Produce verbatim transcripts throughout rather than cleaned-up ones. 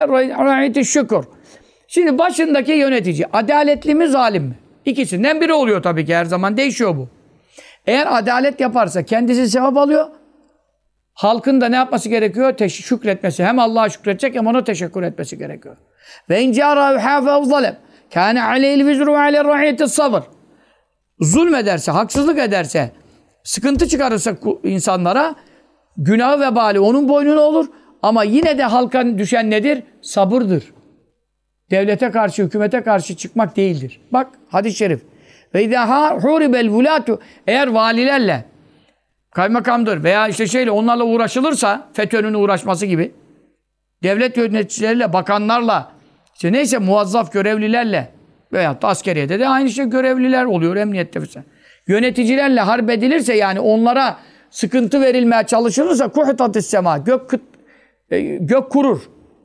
ra'iyeti şükür. Şimdi başındaki yönetici adaletli mi zalim mi? İkisinden biri oluyor tabii ki, her zaman değişiyor bu. Eğer adalet yaparsa kendisi sevap alıyor. Halkın da ne yapması gerekiyor? Teş- şükretmesi. Hem Allah'a şükredecek hem ona teşekkür etmesi gerekiyor. Ve in câra hâfe zalem kâne aleyhil vizru ve aleyhir ra'iyeti sabır. Zulmederse, haksızlık ederse, sıkıntı çıkarırsa insanlara, günahı vebali onun boynuna olur. Ama yine de halka düşen nedir? Sabırdır. Devlete karşı, hükümete karşı çıkmak değildir. Bak hadis-i şerif. Ve idâ huribel vulâtu, eğer valilerle, kaymakamdır veya işte şeyle, onlarla uğraşılırsa, FETÖ'nün uğraşması gibi, devlet yöneticileriyle, bakanlarla, işte neyse muvazzaf görevlilerle veya da askeriyede de aynı şey görevliler oluyor, emniyette mesela. Yöneticilerle harp edilirse, yani onlara sıkıntı verilmeye çalışılırsa kuhitatis sema, gök kıt, gök kurur.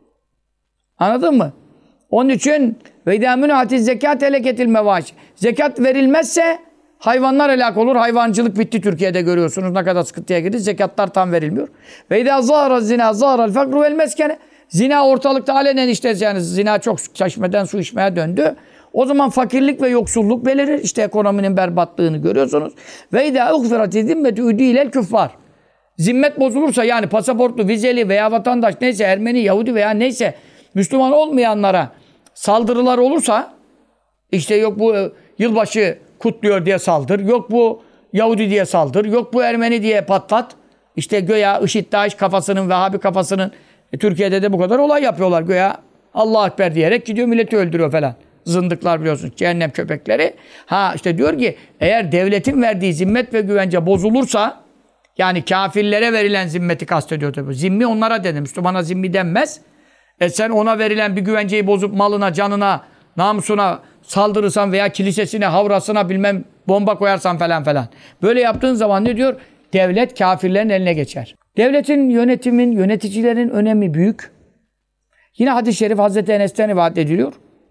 Anladın mı? Onun için ve idâ mün'atiz zekât eleketil mevaş. Zekat verilmezse hayvanlar helak olur. Hayvancılık bitti Türkiye'de, görüyorsunuz ne kadar sıkıntıya girdi. Zekatlar tam verilmiyor. Ve idâ zâra zina zâra'l fakru vel meskene. Zina ortalıkta alenen işte, yani zina çok çeşmeden su içmeye döndü. O zaman fakirlik ve yoksulluk belirir. İşte ekonominin berbatlığını görüyorsunuz. Ve idâ uğfirati zimmetü üdîlel küffâr. Zimmet bozulursa, yani pasaportlu, vizeli veya vatandaş neyse, Ermeni, Yahudi veya neyse Müslüman olmayanlara saldırılar olursa, işte yok bu yılbaşı kutluyor diye saldır, yok bu Yahudi diye saldır, yok bu Ermeni diye patlat. İşte göya IŞİD, DAEŞ kafasının, Vehhabi kafasının, e, Türkiye'de de bu kadar olay yapıyorlar göya. Allahu Ekber diyerek gidiyor, milleti öldürüyor falan. Zındıklar biliyorsunuz, cehennem köpekleri. Ha işte diyor ki, eğer devletin verdiği zimmet ve güvence bozulursa, yani kafirlere verilen zimmeti kastediyor tabii. Zimmi onlara denir. Müslümana zimmi denmez. E sen ona verilen bir güvenceyi bozup malına, canına, namusuna saldırırsan veya kilisesine, havrasına bilmem bomba koyarsan falan falan. Böyle yaptığın zaman ne diyor? Devlet kafirlerin eline geçer. Devletin, yönetimin, yöneticilerin önemi büyük. Yine hadis-i şerif Hazreti Enes'ten rivayet ediliyor.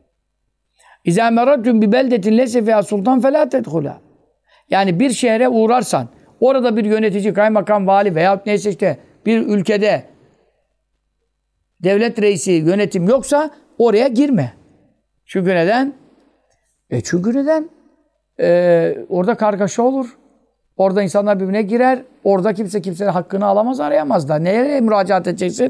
İzâ meradtum bi beldetin leyse fîhâ sultan felâ tedhulâ. Yani bir şehre uğrarsan, orada bir yönetici, kaymakam, vali veya neyse işte bir ülkede devlet reisi, yönetim yoksa oraya girme. Çünkü neden? E çünkü neden? Ee, orada kargaşa olur. Orada insanlar birbirine girer. Orada kimse kimsenin hakkını alamaz, arayamaz da. Nereye müracaat edeceksin?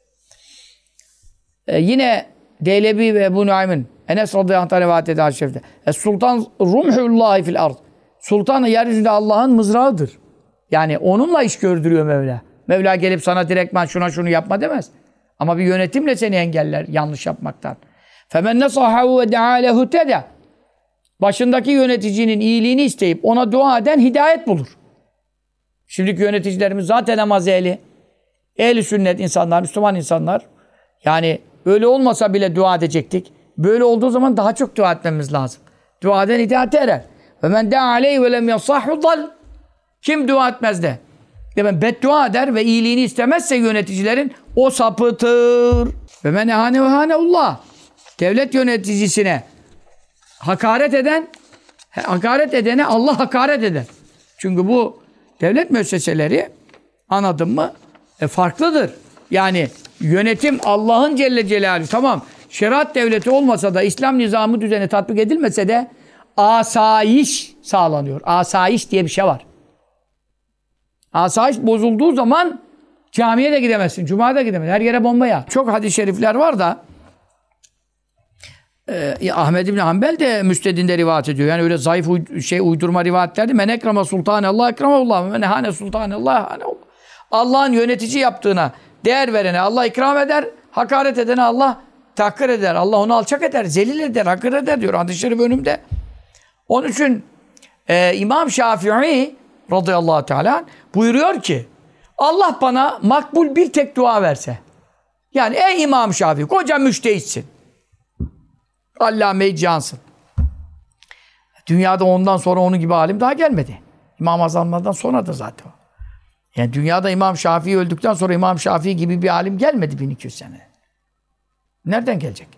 Ee, yine Deylebi ve Ebu Nuaym'ın Enes radıyallahu anh rivayet eden şerifte. Es-Sultan rumhullahi fil ard. Sultanı yeryüzünde Allah'ın mızrağıdır. Yani onunla iş gördürüyor Mevla. Mevla gelip sana direktman şuna şunu yapma demez. Ama bir yönetimle seni engeller yanlış yapmaktan. فَمَنْ نَصَحَهُ وَدَعَى لَهُ تَدَى. Başındaki yöneticinin iyiliğini isteyip ona dua eden hidayet bulur. Şimdiki yöneticilerimiz zaten namaz ehli, ehli sünnet insanlar, Müslüman insanlar. Yani öyle olmasa bile dua edecektik. Böyle olduğu zaman daha çok dua etmemiz lazım. Dua eden hidayete erer. وَمَنْ دَعَى عَلَيْهِ وَلَمْ يَصَحُ ضَلْ. Kim dua etmez de, yani beddua eder ve iyiliğini istemezse yöneticilerin, o sapıtır. Ve men ehane ve haneullah. Devlet yöneticisine hakaret eden, hakaret edene Allah hakaret eder. Çünkü bu devlet müesseseleri, anladın mı? E, farklıdır. Yani yönetim Allah'ın Celle Celaluhu. Tamam. Şeriat devleti olmasa da, İslam nizamı düzeni tatbik edilmese de asayiş sağlanıyor. Asayiş diye bir şey var. Asayiş bozulduğu zaman camiye de gidemezsin, cumaya da gidemezsin. Her yere bomba ya. Çok hadis-i şerifler var da e, Ahmed İbni Hanbel de Müstedin'de rivayet ediyor. Yani öyle zayıf uy şey uydurma rivayetlerdi. Men ekrama sultanallah ekramahullah. Men hane sultanallah haneullah. Allah'ın yönetici yaptığına değer verene Allah ikram eder. Hakaret edene Allah tahkir eder. Allah onu alçak eder, zelil eder, hakir eder diyor hadis-i şerif önümde. Onun için e, İmam Şafii radıyallahu teala buyuruyor ki, Allah bana makbul bir tek dua verse. Yani ey İmam Şafii, koca müştehitsin. Allame-i cansın. Dünyada ondan sonra onun gibi alim daha gelmedi. İmam Azam'dan sonra da zaten o. Yani dünyada İmam Şafii öldükten sonra İmam Şafii gibi bir alim gelmedi bin iki yüz sene. Nereden gelecek?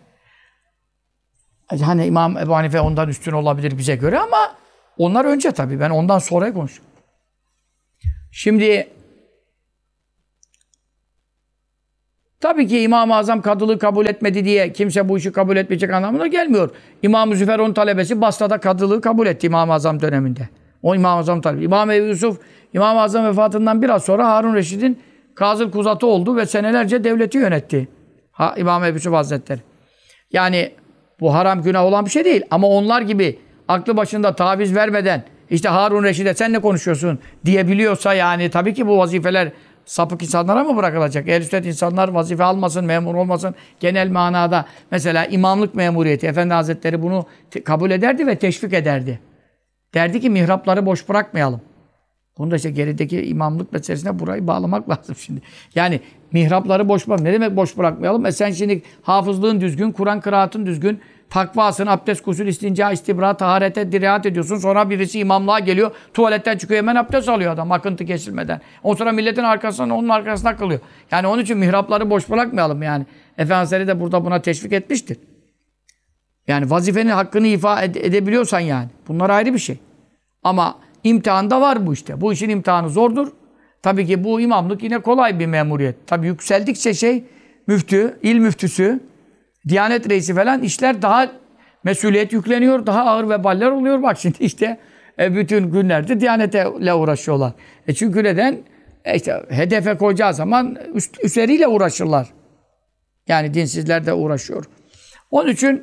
Hani İmam Ebu Hanife ondan üstün olabilir bize göre ama onlar önce tabii. Ben ondan sonra konuşuyorum. Şimdi Tabii ki İmam-ı Azam kadılığı kabul etmedi diye kimse bu işi kabul etmeyecek anlamına gelmiyor. İmam-ı Züfer onun talebesi Basra'da kadılığı kabul etti İmam-ı Azam döneminde. O İmam-ı Azam talebesi. İmam Ebu Yusuf, İmam-ı Azam vefatından biraz sonra Harun Reşid'in Kazıl Kuzatı oldu ve senelerce devleti yönetti. Ha, İmam Ebu Yusuf Hazretleri. Yani bu haram günah olan bir şey değil. Ama onlar gibi aklı başında taviz vermeden işte Harun Reşid'e sen ne konuşuyorsun diyebiliyorsa yani tabii ki bu vazifeler sapık insanlara mı bırakılacak? Ehl-i sünnet insanlar vazife almasın, memur olmasın. Genel manada mesela imamlık memuriyeti. Efendi Hazretleri bunu kabul ederdi ve teşvik ederdi. Derdi ki mihrapları boş bırakmayalım. Bunu da işte gerideki imamlık meselesine burayı bağlamak lazım şimdi. Yani mihrapları boş bırak. Ne demek boş bırakmayalım? E sen şimdi hafızlığın düzgün, Kur'an kıraatın düzgün, takvasın, abdest, gusül, istinca, istibra, taharete dirayet ediyorsun. Sonra birisi imamlığa geliyor, tuvaletten çıkıyor, hemen abdest alıyor adam akıntı kesilmeden. O sonra milletin arkasından onun arkasına kılıyor. Yani onun için mihrapları boş bırakmayalım yani. Efendimiz de burada buna teşvik etmiştir. Yani vazifenin hakkını ifa ede- edebiliyorsan yani. Bunlar ayrı bir şey. Ama imtihanda var bu işte. Bu işin imtihanı zordur. Tabii ki bu imamlık yine kolay bir memuriyet. Tabii yükseldikçe şey müftü, il müftüsü, Diyanet reisi falan işler daha mesuliyet yükleniyor. Daha ağır veballer oluyor. Bak şimdi işte e, bütün günlerde Diyanetle uğraşıyorlar. E çünkü neden? E işte hedefe koyacağı zaman üst, üstleriyle uğraşırlar. Yani dinsizler de uğraşıyor. Onun için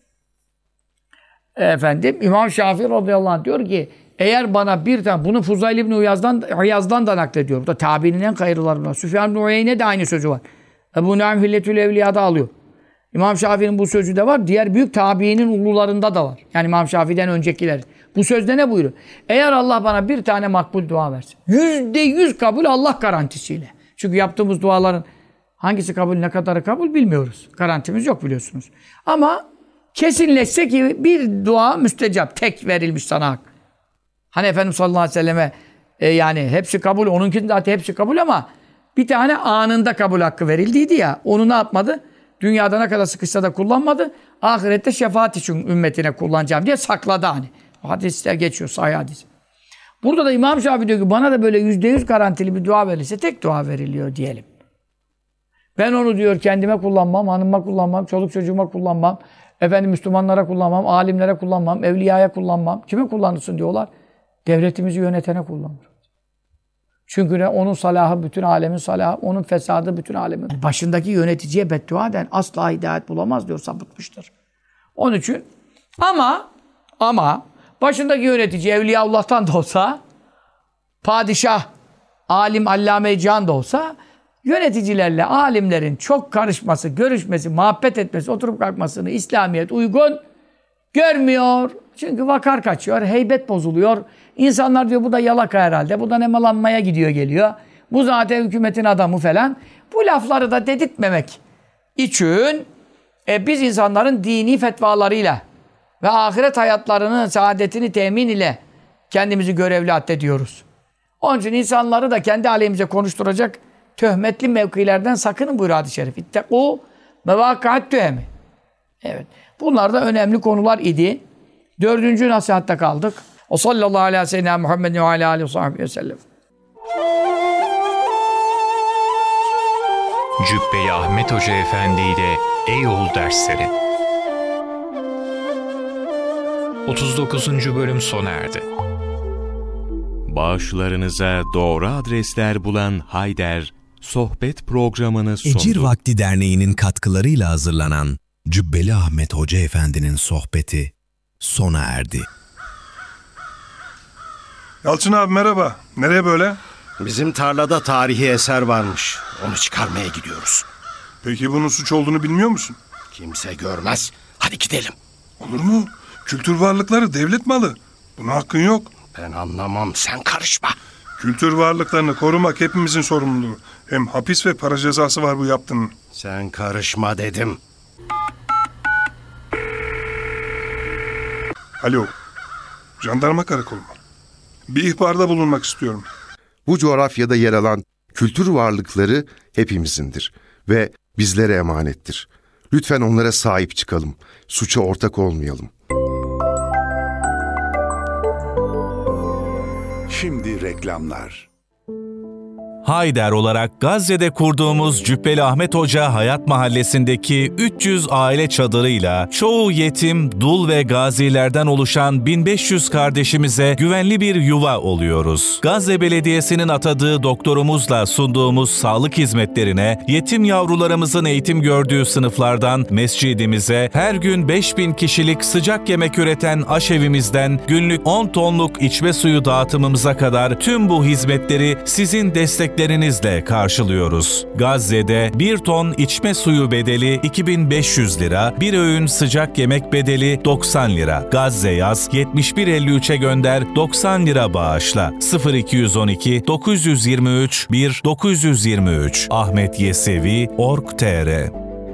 efendim İmam Şafii radıyallahu anh diyor ki eğer bana bir tane, bunu Fuzayl İbni Uyaz'dan, Uyaz'dan da naklediyor. Bu da tabiinin en hayırlılarından. Süfyan İbni Uyeyne de aynı sözü var. Ebu Nuaym Hilletül Evliya'da alıyor. İmam Şafii'nin bu sözü de var. Diğer büyük tabiinin ulularında da var. Yani İmam Şafii'den öncekiler. Bu sözde ne buyuruyor? Eğer Allah bana bir tane makbul dua versin. Yüzde yüz kabul Allah garantisiyle. Çünkü yaptığımız duaların hangisi kabul, ne kadarı kabul bilmiyoruz. Garantimiz yok biliyorsunuz. Ama kesinleşse ki bir dua müstecap. Tek verilmiş sana hak. Hani Efendimiz sallallahu aleyhi ve selleme e, yani hepsi kabul. Onunkinin zaten hepsi kabul ama bir tane anında kabul hakkı verildiydi ya. Onu ne yapmadı? Dünyada ne kadar sıkışsa da kullanmadı. Ahirette şefaat için ümmetine kullanacağım diye sakladı hani. O hadisler geçiyor, sahih hadis. Burada da İmam Şafii diyor ki bana da böyle yüzde yüz garantili bir dua verilse tek dua veriliyor diyelim. Ben onu diyor kendime kullanmam, hanıma kullanmam, çoluk çocuğuma kullanmam, efendim Müslümanlara kullanmam, alimlere kullanmam, evliyaya kullanmam. Kime kullanırsın diyorlar. Devletimizi yönetene kullanır. Çünkü ne? Onun salahı bütün alemin salahı, onun fesadı bütün alemin. Başındaki yöneticiye beddua eden asla hidayet bulamaz diyor, sapıtmıştır. Onun için ama ama başındaki yönetici Evliyaullah'tan da olsa, padişah, alim, allame-i cihan da olsa yöneticilerle alimlerin çok karışması, görüşmesi, muhabbet etmesi, oturup kalkmasını İslamiyet uygun görmüyor. Çünkü vakar kaçıyor, heybet bozuluyor. İnsanlar diyor bu da yalaka herhalde, bu da nemalanmaya gidiyor geliyor. Bu zaten hükümetin adamı falan. Bu lafları da dedirtmemek için e, biz insanların dini fetvalarıyla ve ahiret hayatlarının saadetini temin ile kendimizi görevli addediyoruz. Onun için insanları da kendi aleyhimize konuşturacak töhmetli mevkilerden sakının buyuruyor hadis-i şerif. İttekû mevâkâet tühemi. Evet. Bunlar da önemli konular idi. Dördüncü nasihatte kaldık. O sallallahu aleyhi ve sellem Muhammedin ve aleyhi aleyhi ve sahbihi ve sellem. Cübbe-i Ahmet Hoca Efendi ile Eyol dersleri. otuz dokuzuncu bölüm sona erdi. Bağışlarınıza doğru adresler bulan Hayder, sohbet programını sundu. Ecir Vakti Derneği'nin katkılarıyla hazırlanan Cübbeli Ahmet Hoca Efendi'nin sohbeti sona erdi. Yalçın abi merhaba. Nereye böyle? Bizim tarlada tarihi eser varmış. Onu çıkarmaya gidiyoruz. Peki bunun suç olduğunu bilmiyor musun? Kimse görmez. Hadi gidelim. Olur mu? Kültür varlıkları devlet malı. Buna hakkın yok. Ben anlamam. Sen karışma. Kültür varlıklarını korumak hepimizin sorumluluğu. Hem hapis ve para cezası var bu yaptığının. Sen karışma dedim. Alo. Jandarma karakolu mu? Bir ihbarda bulunmak istiyorum. Bu coğrafyada yer alan kültür varlıkları hepimizindir ve bizlere emanettir. Lütfen onlara sahip çıkalım. Suça ortak olmayalım. Şimdi reklamlar. Hayder olarak Gazze'de kurduğumuz Cübbeli Ahmet Hoca Hayat Mahallesi'ndeki üç yüz aile çadırıyla çoğu yetim, dul ve gazilerden oluşan bin beş yüz kardeşimize güvenli bir yuva oluyoruz. Gazze Belediyesi'nin atadığı doktorumuzla sunduğumuz sağlık hizmetlerine, yetim yavrularımızın eğitim gördüğü sınıflardan mescidimize, her gün beş bin kişilik sıcak yemek üreten aşevimizden günlük on tonluk içme suyu dağıtımımıza kadar tüm bu hizmetleri sizin desteklerinizle karşılıyoruz. Gazze'de bir ton içme suyu bedeli iki bin beş yüz lira, bir öğün sıcak yemek bedeli doksan lira. Gazze yaz yetmiş bir elli üçe gönder doksan lira bağışla. sıfır iki on iki dokuz yüz yirmi üç bir dokuz yüz yirmi üç Ahmet Yesevi nokta org nokta tr.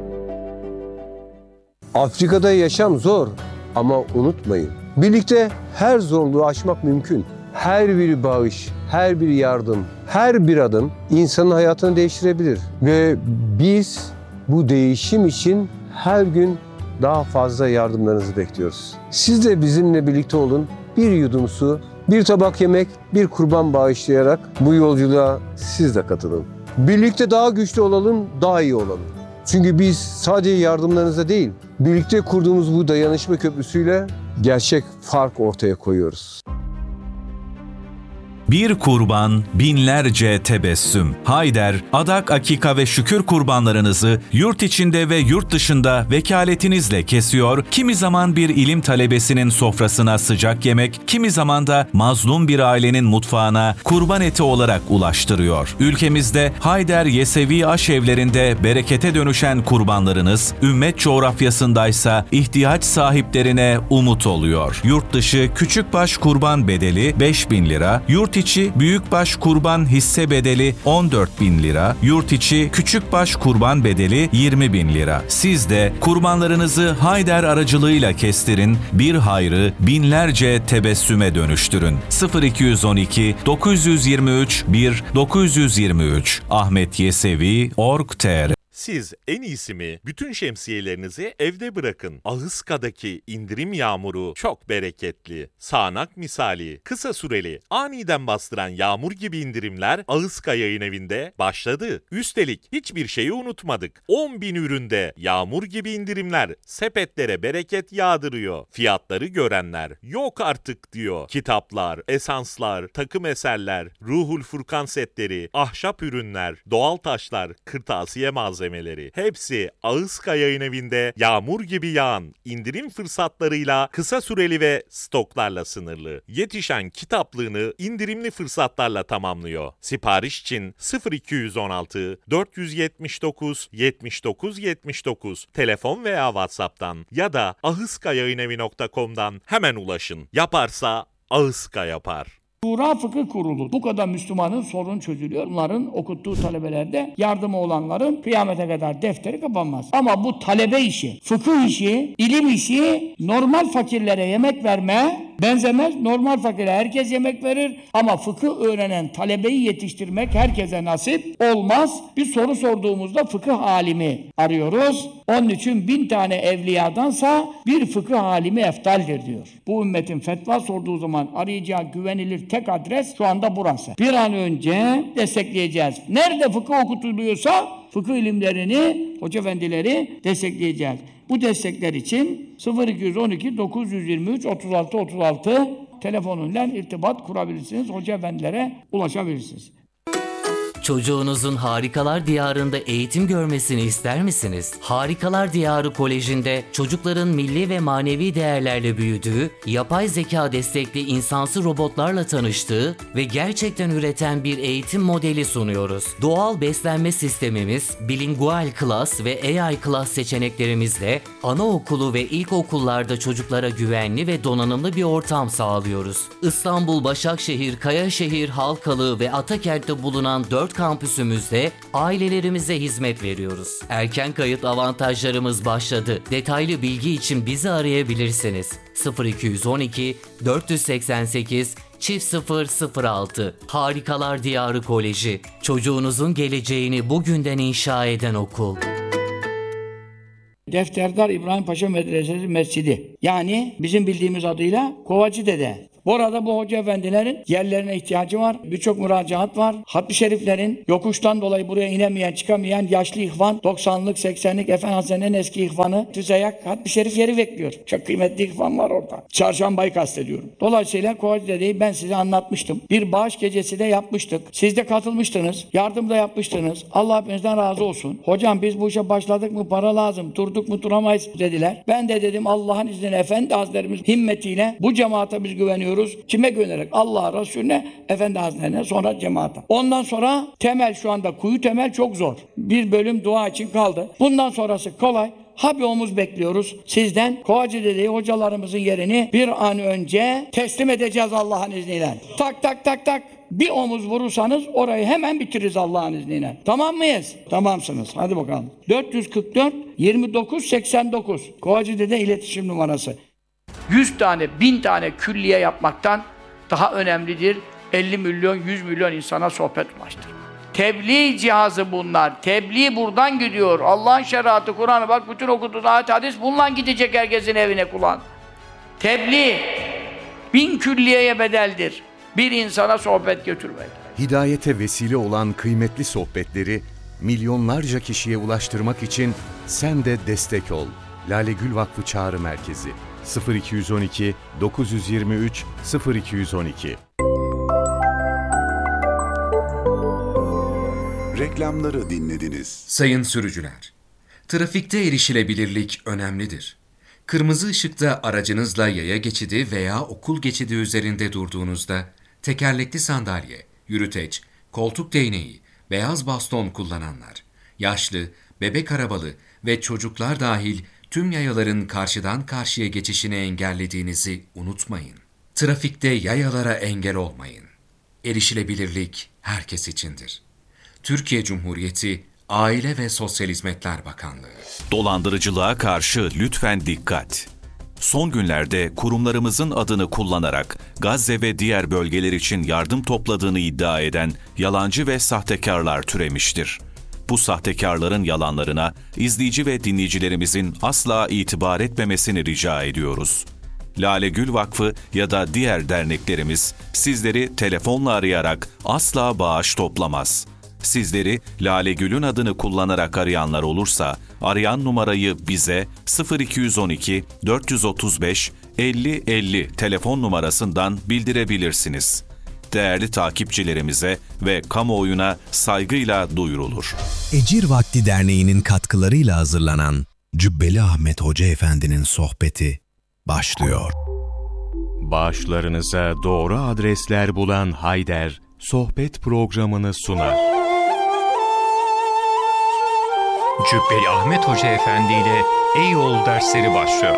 Afrika'da yaşam zor ama unutmayın. Birlikte her zorluğu aşmak mümkün. Her bir bağış, her bir yardım, her bir adım insanın hayatını değiştirebilir. Ve biz bu değişim için her gün daha fazla yardımlarınızı bekliyoruz. Siz de bizimle birlikte olun. Bir yudum su, bir tabak yemek, bir kurban bağışlayarak bu yolculuğa siz de katılın. Birlikte daha güçlü olalım, daha iyi olalım. Çünkü biz sadece yardımlarınızla değil, birlikte kurduğumuz bu dayanışma köprüsüyle gerçek fark ortaya koyuyoruz. Bir kurban, binlerce tebessüm. Hayder, adak, akika ve şükür kurbanlarınızı yurt içinde ve yurt dışında vekaletinizle kesiyor, kimi zaman bir ilim talebesinin sofrasına sıcak yemek, kimi zaman da mazlum bir ailenin mutfağına kurban eti olarak ulaştırıyor. Ülkemizde Hayder Yesevi aşevlerinde berekete dönüşen kurbanlarınız, ümmet coğrafyasındaysa ihtiyaç sahiplerine umut oluyor. Yurt dışı küçükbaş kurban bedeli beş bin lira, yurt içi büyükbaş kurban hisse bedeli on dört bin lira, yurt içi küçükbaş kurban bedeli yirmi bin lira. Siz de kurbanlarınızı Hayder aracılığıyla kestirin, bir hayrı binlerce tebessüme dönüştürün. sıfır iki on iki dokuz yüz yirmi üç bir dokuz yüz yirmi üç Ahmet Yesevi nokta org nokta tr. Siz en iyisi mi bütün şemsiyelerinizi evde bırakın. Ahıska'daki indirim yağmuru çok bereketli. Sağanak misali, kısa süreli, aniden bastıran yağmur gibi indirimler Ahıska Yayın Evi'nde başladı. Üstelik hiçbir şeyi unutmadık. on bin üründe yağmur gibi indirimler sepetlere bereket yağdırıyor. Fiyatları görenler yok artık diyor. Kitaplar, esanslar, takım eserler, Ruhul Furkan setleri, ahşap ürünler, doğal taşlar, kırtasiye malzemeleri. Hepsi Ahıska Yayın Evi'nde yağmur gibi yağan indirim fırsatlarıyla kısa süreli ve stoklarla sınırlı. Yetişen kitaplığını indirimli fırsatlarla tamamlıyor. Sipariş için sıfır iki on altı dört yüz yetmiş dokuz yetmiş dokuz yetmiş dokuz telefon veya WhatsApp'tan ya da ahıskayayinevi nokta com'dan hemen ulaşın. Yaparsa Ahıska yapar. Şura Fıkıh Kurulu. Bu kadar Müslümanın sorun çözülüyor. Bunların okuttuğu talebelerde yardımı olanların kıyamete kadar defteri kapanmaz. Ama bu talebe işi, fıkıh işi, ilim işi normal fakirlere yemek verme benzemez. Normal fakire herkes yemek verir ama fıkıh öğrenen talebeyi yetiştirmek herkese nasip olmaz. Bir soru sorduğumuzda fıkıh alimi arıyoruz. Onun için bin tane evliyadansa bir fıkıh alimi eftaldir diyor. Bu ümmetin fetva sorduğu zaman arayacağı güvenilir tek adres şu anda burası. Bir an önce destekleyeceğiz. Nerede fıkıh okutuluyorsa fıkıh ilimlerini, hoca efendileri destekleyeceğiz. Bu destekler için sıfır iki on iki dokuz yüz yirmi üç otuz altı otuz altı telefonuyla irtibat kurabilirsiniz. Hoca efendilere ulaşabilirsiniz. Çocuğunuzun Harikalar Diyarı'nda eğitim görmesini ister misiniz? Harikalar Diyarı Koleji'nde çocukların milli ve manevi değerlerle büyüdüğü, yapay zeka destekli insansı robotlarla tanıştığı ve gerçekten üreten bir eğitim modeli sunuyoruz. Doğal beslenme sistemimiz, bilingual class ve A I class seçeneklerimizle anaokulu ve ilkokullarda çocuklara güvenli ve donanımlı bir ortam sağlıyoruz. İstanbul, Başakşehir, Kayaşehir, Halkalı ve Atakent'te bulunan dört kampüsümüzde ailelerimize hizmet veriyoruz. Erken kayıt avantajlarımız başladı. Detaylı bilgi için bizi arayabilirsiniz. sıfır iki on iki dört seksen sekiz çift sıfır sıfır altı Harikalar Diyarı Koleji. Çocuğunuzun geleceğini bugünden inşa eden okul. Defterdar İbrahim Paşa Medresesi Mescidi. Yani bizim bildiğimiz adıyla Kovacı Dede. Bu arada bu hoca efendilerin yerlerine ihtiyacı var. Birçok müracaat var. Hatmi şeriflerin yokuştan dolayı buraya inemeyen, çıkamayan yaşlı ihvan, doksanlık, seksenlik Efendi Hazretleri'nin eski ihvanı Tüzeyak Hatmi şerif yeri bekliyor. Çok kıymetli ihvan var orada. Çarşambayı kastediyorum. Dolayısıyla Kovacı Dede'yi ben size anlatmıştım. Bir bağış gecesi de yapmıştık. Siz de katılmıştınız. Yardım da yapmıştınız. Allah hepinizden razı olsun. Hocam biz bu işe başladık mı para lazım. Durduk mu duramayız dediler. Ben de dedim Allah'ın izniyle Efendi Hazretlerimiz himmetiyle bu cemaate biz güveniyoruz. Kime güvenerek? Allah'a, Resulüne, Efendi Hazretlerine, sonra cemaate. Ondan sonra temel şu anda kuyu temel çok zor. Bir bölüm dua için kaldı. Bundan sonrası kolay. Ha bir omuz bekliyoruz sizden. Kovacı Dede'yi hocalarımızın yerini bir an önce teslim edeceğiz Allah'ın izniyle. Tak tak tak tak. Bir omuz vurursanız orayı hemen bitiririz Allah'ın izniyle. Tamam mıyız? Tamamsınız. Hadi bakalım. dört yüz kırk dört yirmi dokuz seksen dokuz. Kovacı Dede iletişim numarası. yüz tane, bin tane külliye yapmaktan daha önemlidir. elli milyon, yüz milyon insana sohbet ulaştırır. Tebliğ cihazı bunlar. Tebliğ buradan gidiyor. Allah'ın şeriatı, Kur'an'ı bak bütün okuduğun ayet hadis bununla gidecek herkesin evine kulağın. Tebliğ bin külliyeye bedeldir. Bir insana sohbet götürmek. Hidayete vesile olan kıymetli sohbetleri milyonlarca kişiye ulaştırmak için sen de destek ol. Lale Gül Vakfı Çağrı Merkezi sıfır iki yüz on iki dokuz yüz yirmi üç sıfır iki yüz on iki. Reklamları dinlediniz. Sayın sürücüler, trafikte erişilebilirlik önemlidir. Kırmızı ışıkta aracınızla yaya geçidi veya okul geçidi üzerinde durduğunuzda tekerlekli sandalye, yürüteç, koltuk değneği, beyaz baston kullananlar, yaşlı, bebek arabalı ve çocuklar dahil tüm yayaların karşıdan karşıya geçişini engellediğinizi unutmayın. Trafikte yayalara engel olmayın. Erişilebilirlik herkes içindir. Türkiye Cumhuriyeti Aile ve Sosyal Hizmetler Bakanlığı. Dolandırıcılığa karşı lütfen dikkat. Son günlerde kurumlarımızın adını kullanarak Gazze ve diğer bölgeler için yardım topladığını iddia eden yalancı ve sahtekarlar türemiştir. Bu sahtekarların yalanlarına izleyici ve dinleyicilerimizin asla itibar etmemesini rica ediyoruz. Lale Gül Vakfı ya da diğer derneklerimiz sizleri telefonla arayarak asla bağış toplamaz. Sizleri Lale Gül'ün adını kullanarak arayanlar olursa, arayan numarayı bize sıfır iki yüz on iki dört yüz otuz beş elli elli telefon numarasından bildirebilirsiniz. Değerli takipçilerimize ve kamuoyuna saygıyla duyurulur. Ecir Vakti Derneği'nin katkılarıyla hazırlanan Cübbeli Ahmet Hoca Efendi'nin sohbeti başlıyor. Bağışlarınıza doğru adresler bulan Hayder, sohbet programını sunar. Cübbeli Ahmet Hoca Efendi ile Eyol dersleri başlıyor.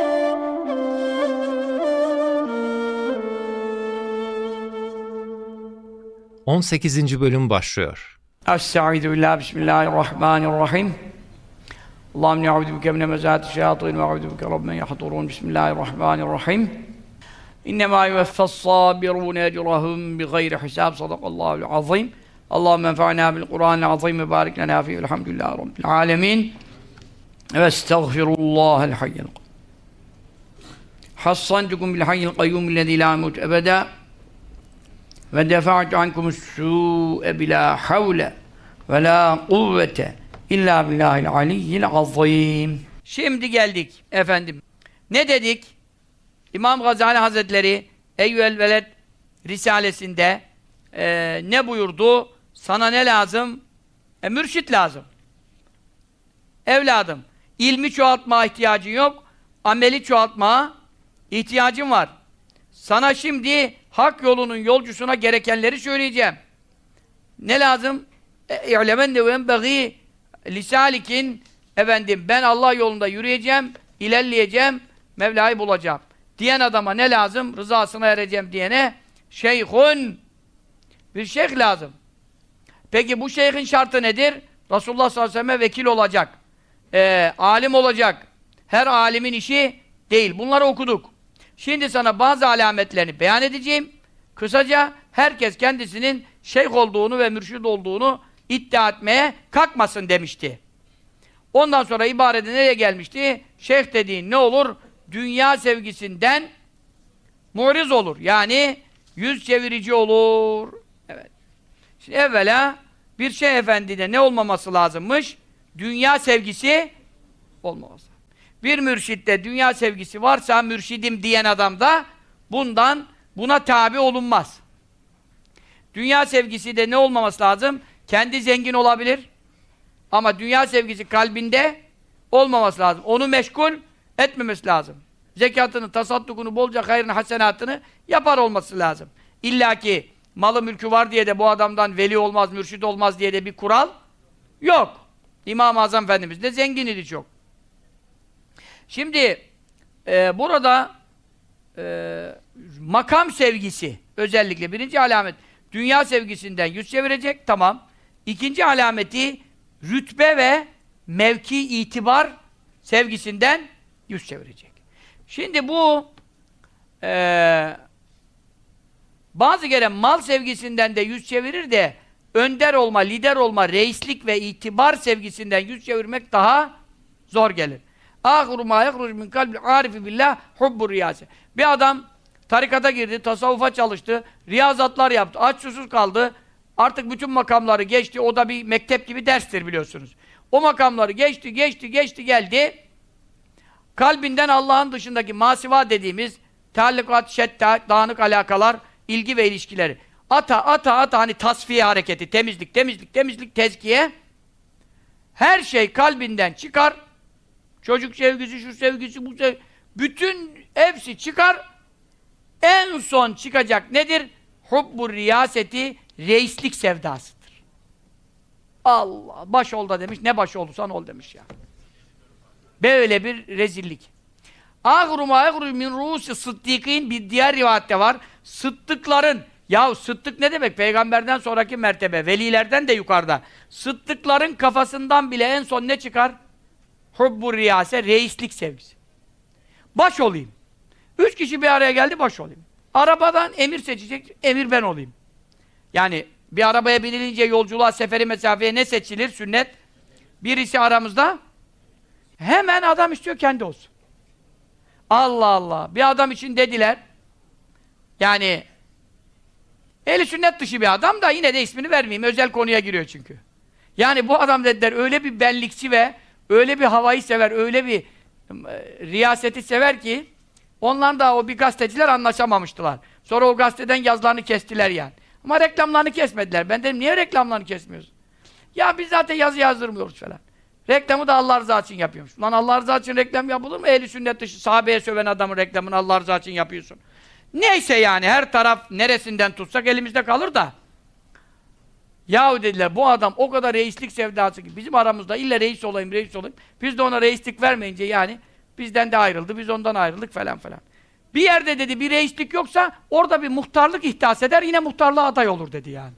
on sekizinci bölüm başlıyor. Estaizu billah, bismillahirrahmanirrahim. Allahümme ne'udu bike mine mezâti şeyatîn ve e'udu bike rabben yahdurûn. Bismillahirrahmanirrahim. İnnemâ yuvaffas-sâbirûne ecrahum bighayri hisâb. Sadakallâhu'l azîm. Allahümme enfa'nâ bil-Kur'ânil azîm ve bârik lenâ fîhî. Elhamdülillâhi rabbil âlemîn. Ve estağfirullâhel hayyel. Hassantukum bil hayyil kayyûm lezî lâ yemût ebedâ. Ve defa'tu ankumus-sû'e bilâ havle ve lâ kuvvete illâ billâhil aliyyil azîm. Şimdi geldik efendim. Ne dedik? İmam Gazali Hazretleri Eyyüel Veled Risalesinde e, ne buyurdu? Sana ne lazım? E, mürşit lazım. Evladım, ilmi çoğaltmaya ihtiyacın yok, ameli çoğaltmaya ihtiyacın var. Sana şimdi hak yolunun yolcusuna gerekenleri söyleyeceğim. Ne lazım? İ'lemen de enbeğî lisâlikin, efendim ben Allah yolunda yürüyeceğim, ilerleyeceğim, Mevla'yı bulacağım. Diyen adama ne lazım? Rızasına ereceğim diyene şeyhun, bir şeyh lazım. Peki bu şeyhin şartı nedir? Resulullah sallallahu aleyhi ve sellem'e vekil olacak. Ee, alim olacak. Her alimin işi değil. Bunları okuduk. Şimdi sana bazı alametlerini beyan edeceğim. Kısaca herkes kendisinin şeyh olduğunu ve mürşid olduğunu iddia etmeye kalkmasın demişti. Ondan sonra ibarede nereye gelmişti? Şeyh dediğin ne olur? Dünya sevgisinden Mu'riz olur. Yani yüz çevirici olur. Evet. Şimdi evvela bir şeyh efendide ne olmaması lazımmış? Dünya sevgisi olmaması. Bir mürşitte dünya sevgisi varsa mürşidim diyen adam da bundan buna tabi olunmaz. Dünya sevgisi de ne olmaması lazım? Kendi zengin olabilir. Ama dünya sevgisi kalbinde olmaması lazım. Onu meşgul etmemesi lazım. Zekatını, tasaddukunu, bolca hayrını, hasenatını yapar olması lazım. İlla ki malı mülkü var diye de bu adamdan veli olmaz, mürşid olmaz diye de bir kural yok. İmam-ı Azam Efendimiz de zengin idi çok. Şimdi e, burada e, makam sevgisi özellikle birinci alamet dünya sevgisinden yüz çevirecek, tamam. İkinci alameti rütbe ve mevki itibar sevgisinden yüz çevirecek. Şimdi bu e, bazı kere mal sevgisinden de yüz çevirir de önder olma, lider olma, reislik ve itibar sevgisinden yüz çevirmek daha zor gelir. Âhru mâ yehruc min kalbil ârifi billah hubbur riyâse. Bir adam tarikata girdi, tasavvufa çalıştı, riyazatlar yaptı, aç susuz kaldı. Artık bütün makamları geçti, o da bir mektep gibi derstir biliyorsunuz. O makamları geçti, geçti, geçti, geldi. Kalbinden Allah'ın dışındaki masiva dediğimiz teallukat, şetta, dağınık alakalar, ilgi ve ilişkileri. Ata, ata, ata, hani tasfiye hareketi, temizlik, temizlik, temizlik, tezkiye. Her şey kalbinden çıkar. Çocuk sevgisi, şu sevgisi, bu sevgisi. Bütün hepsi çıkar. En son çıkacak nedir? Hubbur riyaseti, reislik sevdasıdır. Allah! Baş ol da demiş, ne baş olursan ol demiş ya. Böyle bir rezillik. Ağru ma ağru min ruusi sıddıkîn bir diğer rivayette var. Sıddıkların, yahu sıddık ne demek? Peygamberden sonraki mertebe, velilerden de yukarıda. Sıddıkların kafasından bile en son ne çıkar? Hubbur riyase, reislik sevgisi. Baş olayım. Üç kişi bir araya geldi, baş olayım. Arabadan emir seçecek, emir ben olayım. Yani bir arabaya binilince yolculuğa, seferi, mesafeye ne seçilir? Sünnet. Birisi aramızda hemen adam istiyor kendi olsun. Allah Allah. Bir adam için dediler. Yani ehli sünnet dışı bir adam da yine de ismini vermeyeyim. Özel konuya giriyor çünkü. Yani bu adam dediler öyle bir benlikçi ve öyle bir havayı sever, öyle bir e, riyaseti sever ki ondan da o bir gazeteciler anlaşamamıştılar. Sonra o gazeteden yazılarını kestiler yani. Ama reklamlarını kesmediler. Ben dedim niye reklamlarını kesmiyorsun? Ya biz zaten yazı yazdırmıyoruz falan. Reklamı da Allah rızası için yapıyormuş. Lan Allah rızası için reklam yapılır mı? Ehli sünnet dışı sahabeye söven adamın reklamını Allah rızası için yapıyorsun. Neyse yani her taraf neresinden tutsak elimizde kalır da. Yahu dediler bu adam o kadar reislik sevdası gibi bizim aramızda illa reis olayım reis olayım. Biz de ona reislik vermeyince yani bizden de ayrıldı, biz ondan ayrıldık falan falan. Bir yerde dedi bir reislik yoksa orada bir muhtarlık ihdas eder yine muhtarlığa aday olur dedi yani.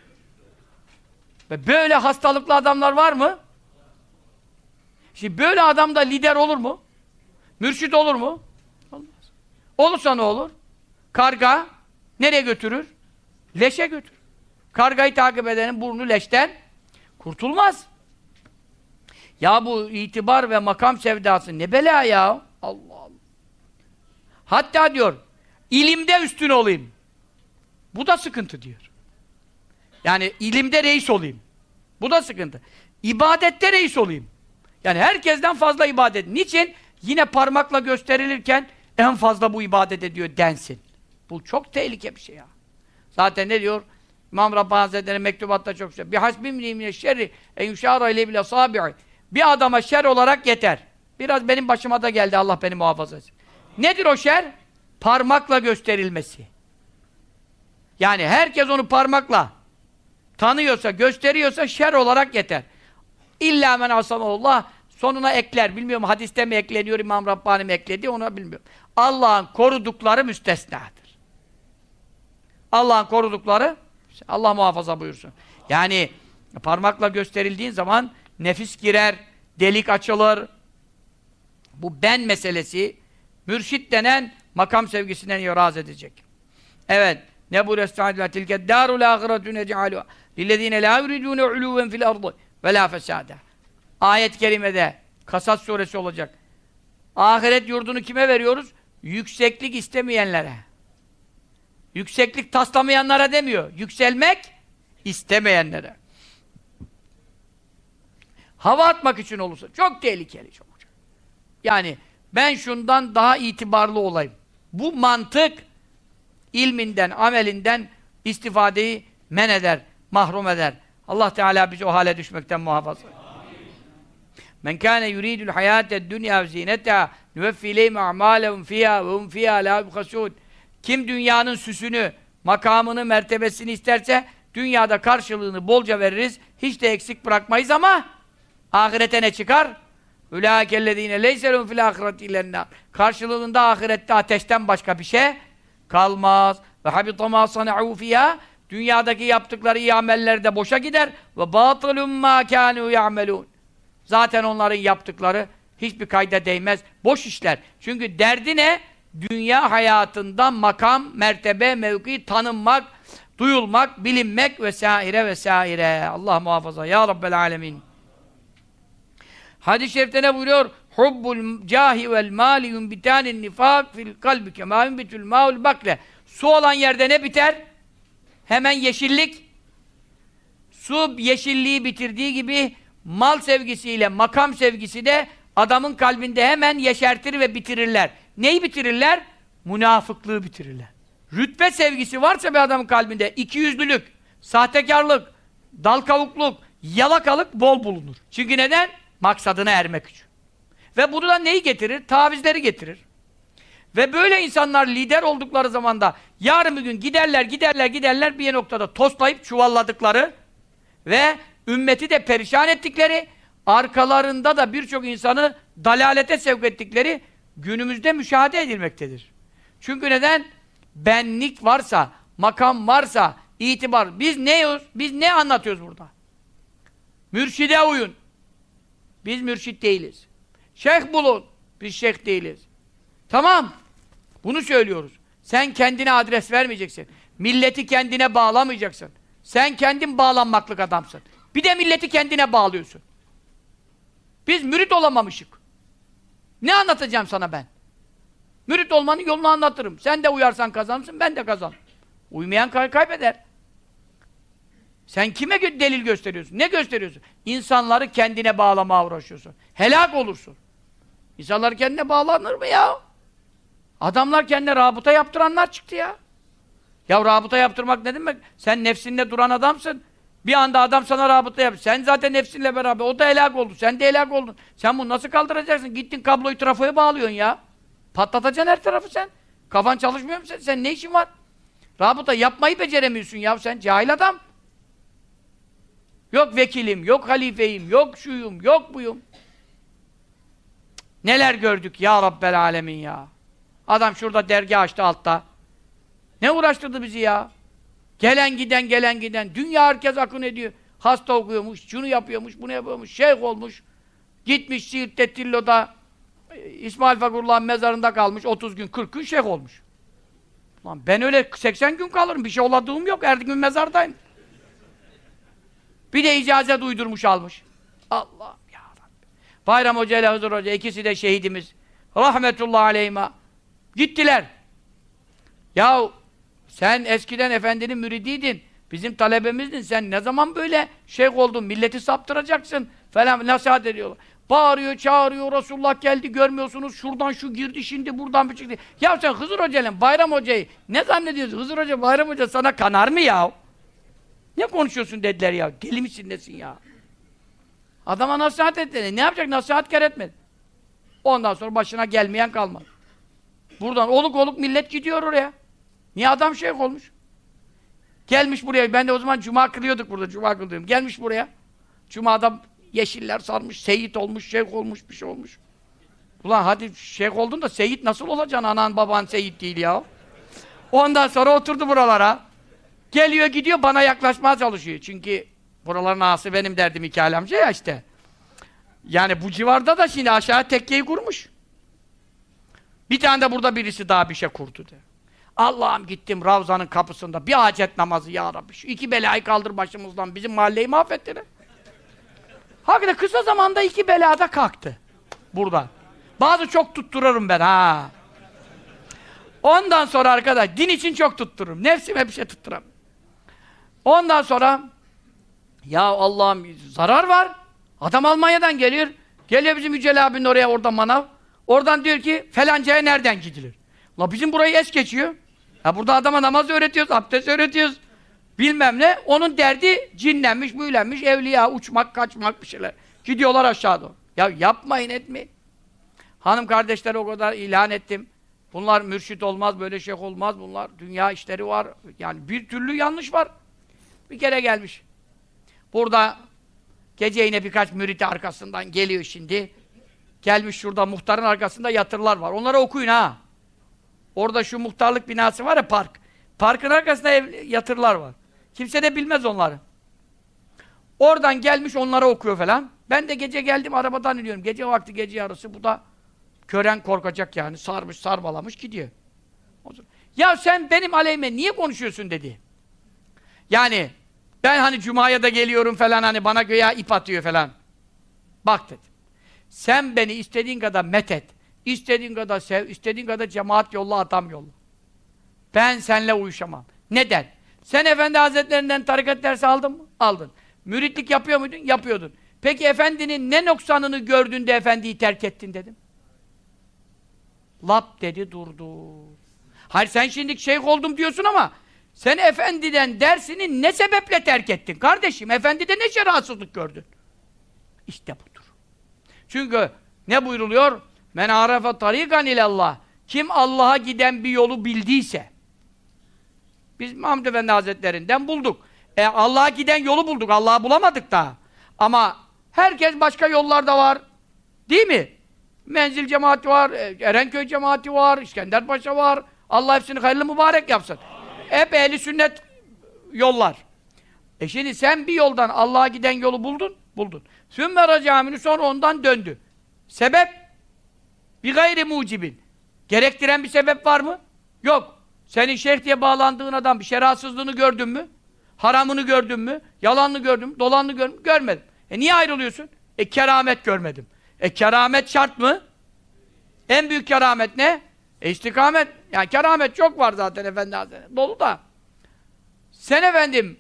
Ve böyle hastalıklı adamlar var mı? Şimdi böyle adam da lider olur mu? Mürşid olur mu? Olmaz. Olursa ne olur? Karga nereye götürür? Leşe götürür. Kargayı takip edenin burnu leşten kurtulmaz. Ya bu itibar ve makam sevdası ne bela ya? Allah Allah. Hatta diyor, ilimde üstün olayım. Bu da sıkıntı diyor. Yani ilimde reis olayım. Bu da sıkıntı. İbadette reis olayım. Yani herkesten fazla ibadet. Niçin? Yine parmakla gösterilirken en fazla bu ibadet ediyor densin. Bu çok tehlike bir şey ya. Zaten ne diyor? İmam Rabbani Hazretleri'nin mektubatta çok söylüyor. بِحَسْبِمْ لِي şerri en yuşâra ile bile sabi'i. Bir adama şer olarak yeter. Biraz benim başıma da geldi. Allah beni muhafaza etsin. Nedir o şer? Parmakla gösterilmesi. Yani herkes onu parmakla tanıyorsa, gösteriyorsa şer olarak yeter. İllâ men asamahullah sonuna ekler. Bilmiyorum hadiste mi ekleniyor, İmam Rabbani mi ekledi onu bilmiyorum. Allah'ın korudukları müstesnadır. Allah'ın korudukları Allah muhafaza buyursun. Yani parmakla gösterildiğin zaman nefis girer, delik açılır. Bu ben meselesi mürşit denen makam sevgisinden iraz edecek. Evet. Ne bu resta'idüle tilke dârul âhiretü nec'alû lillezîne lâ yuridûne ulûven fil ardı ve lâ fesâde. Ayet-i kerimede Kasas suresi olacak. Ahiret yurdunu kime veriyoruz? Yükseklik istemeyenlere. Yükseklik taslamayanlara demiyor. Yükselmek istemeyenlere. Hava atmak için olursa çok tehlikeli çok. Yani ben şundan daha itibarlı olayım. Bu mantık ilminden, amelinden istifadeyi men eder, mahrum eder. Allah Teala bizi o hale düşmekten muhafaza. Men kâne yuridul hayâted dünya ve zinetâ nüveffi ileyhim a'mâlehum fîhâ ve hum fîhâ lâ yubhasûn. Kim dünyanın süsünü, makamını, mertebesini isterse dünyada karşılığını bolca veririz. Hiç de eksik bırakmayız ama ahirete ne çıkar? Ulaikellezîne leyse lehum fil âhireti illennâr. Karşılığında ahirette ateşten başka bir şey kalmaz. Ve habita mâ sana'û fîhâ. Dünyadaki yaptıkları iyi ameller de boşa gider. Ve bâtılun mâ kânû ya'melûn. Zaten onların yaptıkları hiçbir kayda değmez. Boş işler. Çünkü derdi ne? Dünya hayatında makam, mertebe, mevki tanınmak, duyulmak, bilinmek vesaire vesaire. Allah muhafaza. Ya Rabbel âlemin. Hadis-i şerifte ne buyuruyor? Hubbul cahi vel mali yunbitanin nifak fil kalbi kema yunbitul ma'ul bakle. Su olan yerde ne biter? Hemen yeşillik. Su yeşilliği bitirdiği gibi mal sevgisiyle makam sevgisi de adamın kalbinde hemen yeşertir ve bitirirler. Neyi bitirirler? Münafıklığı bitirirler. Rütbe sevgisi varsa bir adamın kalbinde ikiyüzlülük, sahtekarlık, dal kavukluk, yalakalık bol bulunur. Çünkü neden? Maksadına ermek için. Ve bunu da neyi getirir? Tavizleri getirir. Ve böyle insanlar lider oldukları zaman da yarın bir gün giderler, giderler, giderler bir noktada toslayıp çuvalladıkları ve ümmeti de perişan ettikleri, arkalarında da birçok insanı dalalete sevk ettikleri günümüzde müşahede edilmektedir. Çünkü neden? Benlik varsa, makam varsa, itibar. Biz neyiz? Biz ne anlatıyoruz burada? Mürşide uyun. Biz mürşit değiliz. Şeyh bulun. Biz şeyh değiliz. Tamam. Bunu söylüyoruz. Sen kendine adres vermeyeceksin. Milleti kendine bağlamayacaksın. Sen kendin bağlanmaklık adamsın. Bir de milleti kendine bağlıyorsun. Biz mürit olamamışık. Ne anlatacağım sana ben? Mürit olmanın yolunu anlatırım. Sen de uyarsan kazanırsın, ben de kazanırım. Uymayan kay kaybeder. Sen kime gö delil gösteriyorsun? Ne gösteriyorsun? İnsanları kendine bağlamaya uğraşıyorsun. Helak olursun. İnsanları kendine bağlanır mı ya? Adamlar kendine rabıta yaptıranlar çıktı ya. Ya rabıta yaptırmak ne demek? Sen nefsinle duran adamsın. Bir anda adam sana rabıta yapıyor. Sen zaten nefsinle beraber. O da helak oldu. Sen de helak oldun. Sen bunu nasıl kaldıracaksın? Gittin kabloyu trafoya bağlıyorsun ya. Patlatacaksın her tarafı sen. Kafan çalışmıyor mu sen? Sen ne işin var? Rabıta yapmayı beceremiyorsun ya sen. Cahil adam. Yok vekilim, yok halifeyim, yok şuyum, yok buyum. Neler gördük ya Rabbel alemin ya. Adam şurada dergi açtı altta. Ne uğraştırdı bizi ya? Gelen giden, gelen giden. Dünya herkes akın ediyor. Hasta okuyormuş, şunu yapıyormuş, bunu yapıyormuş, şeyh olmuş. Gitmiş Siirt'te Tillo'da İsmail Fakurullah'ın mezarında kalmış. otuz gün, kırk gün şeyh olmuş. Lan ben öyle seksen gün kalırım. Bir şey oladığım yok. Her gün mezardayım. Bir de icazet uydurmuş almış. Allah'ım ya Rabbi. Bayram Hoca ile Hızır Hoca ikisi de şehidimiz. Rahmetullahi aleyhima. Gittiler. Yahu sen eskiden efendinin müridiydin. Bizim talebemizdin. Sen ne zaman böyle şeyh oldun? Milleti saptıracaksın falan nasihat ediyorlar. Bağırıyor, çağırıyor. Resulullah geldi görmüyorsunuz. Şuradan şu girdi şimdi buradan bir çıktı. Ya sen Hızır Hoca ile Bayram Hoca'yı ne zannediyorsun? Hızır Hoca, Bayram Hoca sana kanar mı ya? Ne konuşuyorsun dediler ya. Deli misin nesin ya? Adama nasihat ettiler. Ne yapacak? Nasihat kar etmedi. Ondan sonra başına gelmeyen kalmadı. Buradan oluk oluk millet gidiyor oraya. Niye adam şeyh olmuş? Gelmiş buraya. Ben de o zaman cuma kılıyorduk burada. Cuma kılıyorum. Gelmiş buraya. Cuma'da yeşiller sarmış. Seyit olmuş, şeyh olmuş, bir şey olmuş. Ulan hadi şeyh oldun da seyit nasıl olacaksın? Anan baban seyit değil ya. Ondan sonra oturdu buralara. Geliyor gidiyor bana yaklaşmaya çalışıyor. Çünkü buraların ağası benim derdim iki alemce ya işte. Yani bu civarda da şimdi aşağı tekkeyi kurmuş. Bir tane de burada birisi daha bir şey kurdu de. Allah'ım gittim Ravza'nın kapısında bir hacet namazı ya Rabbi. Şu iki belayı kaldır başımızdan. Bizim mahalleyi mahvettiler. Hakikaten kısa zamanda iki belada kalktı. Buradan. Bazı çok tutturarım ben ha. Ondan sonra arkadaş, din için çok tuttururum. Nefsime bir şey tutturamam. Ondan sonra ya Allah'ım zarar var. Adam Almanya'dan geliyor. Geliyor bizim Yücel abinin oraya, orada manav. Oradan diyor ki felancaya nereden gidilir? La bizim burayı es geçiyor. Ya burada adama namaz öğretiyoruz, abdest öğretiyoruz. Bilmem ne. Onun derdi cinlenmiş, büyülenmiş, evliya, uçmak, kaçmak bir şeyler. Gidiyorlar aşağı doğru. Ya yapmayın, etmeyin. Hanım kardeşlere o kadar ilan ettim. Bunlar mürşit olmaz, böyle şeyh olmaz. Bunlar dünya işleri var. Yani bir türlü yanlış var. Bir kere gelmiş. Burada gece yine birkaç müriti arkasından geliyor şimdi. Gelmiş şurada muhtarın arkasında yatırlar var. Onlara okuyun ha. Orada şu muhtarlık binası var ya, park. Parkın arkasında ev, yatırlar var. Kimse de bilmez onları. Oradan gelmiş onlara okuyor falan. Ben de gece geldim, arabadan iniyorum. Gece vakti, gece yarısı. Bu da kören korkacak yani. Sarmış, sarbalamış gidiyor. Ya sen benim aleyhime niye konuşuyorsun dedi. Yani ben hani Cuma'ya da geliyorum falan, hani bana göya ip atıyor falan. Bak dedim. Sen beni istediğin kadar methet, istediğin kadar sev, istediğin kadar cemaat yolla, adam yolla. Ben seninle uyuşamam. Neden? Sen Efendi Hazretlerinden tarikat dersi aldın mı? Aldın. Müritlik yapıyor muydun? Yapıyordun. Peki Efendinin ne noksanını gördün de Efendi'yi terk ettin dedim. Lap dedi durdu. Hayır sen şimdi şeyh oldum diyorsun ama sen Efendi'den dersini ne sebeple terk ettin kardeşim? Efendi'de ne şerahsızlık gördün? İşte budur. Çünkü ne buyruluyor? Men arafa tarikan ilallah. Kim Allah'a giden bir yolu bildiyse. Biz Mahmud Efendi Hazretlerinden bulduk. E Allah'a giden yolu bulduk. Allah'ı bulamadık daha. Ama herkes başka yollarda var. Değil mi? Menzil cemaati var, Erenköy cemaati var, İskenderpaşa var. Allah hepsini hayırlı mübarek yapsın. Hep ehli sünnet yollar. E şimdi sen bir yoldan Allah'a giden yolu buldun, buldun. Sümme racamini, sonra ondan döndü. Sebep? Bir gayri mucibin. Gerektiren bir sebep var mı? Yok. Senin şeyh diye bağlandığın adam bir şerahsızlığını gördün mü? Haramını gördün mü? Yalanını gördün mü? Dolanını gördün mü? Görmedim. E niye ayrılıyorsun? E keramet görmedim. E keramet şart mı? En büyük keramet ne? E istikamet. Yani keramet çok var zaten Efendi Hazretleri. Dolu da. Sen efendim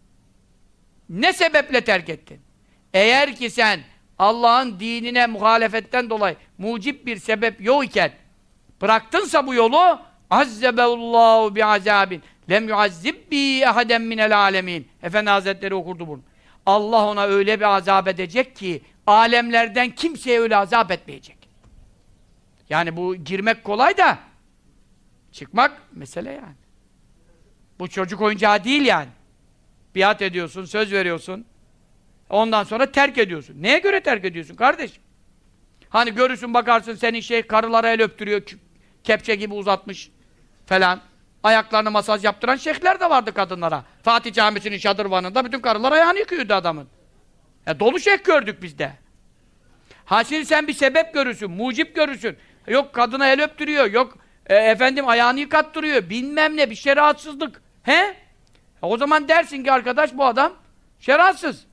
ne sebeple terk ettin? Eğer ki sen Allah'ın dinine muhalefetten dolayı mucib bir sebep yok iken bıraktınsa bu yolu azzebehullahu bi'azabin lem yuazzib bi ahaden minel alemin. Efendi Hazretleri okurdu bunu. Allah ona öyle bir azap edecek ki alemlerden kimseye öyle azap etmeyecek. Yani bu girmek kolay da çıkmak mesele yani. Bu çocuk oyuncağı değil yani. Biat ediyorsun, söz veriyorsun. Ondan sonra terk ediyorsun. Neye göre terk ediyorsun kardeşim? Hani görürsün bakarsın senin şey karılara el öptürüyor, kepçe gibi uzatmış falan. Ayaklarını masaj yaptıran şeyhler de vardı kadınlara. Fatih Camisi'nin şadırvanında bütün karılar ayağını yıkıyordu adamın. E, dolu şeyh gördük biz de. Ha şimdi sen bir sebep görürsün, mucip görürsün. Yok kadına el öptürüyor, yok e, efendim ayağını yıkattırıyor, bilmem ne, bir şeriatsızlık. He? E, o zaman dersin ki arkadaş bu adam şeriatsız.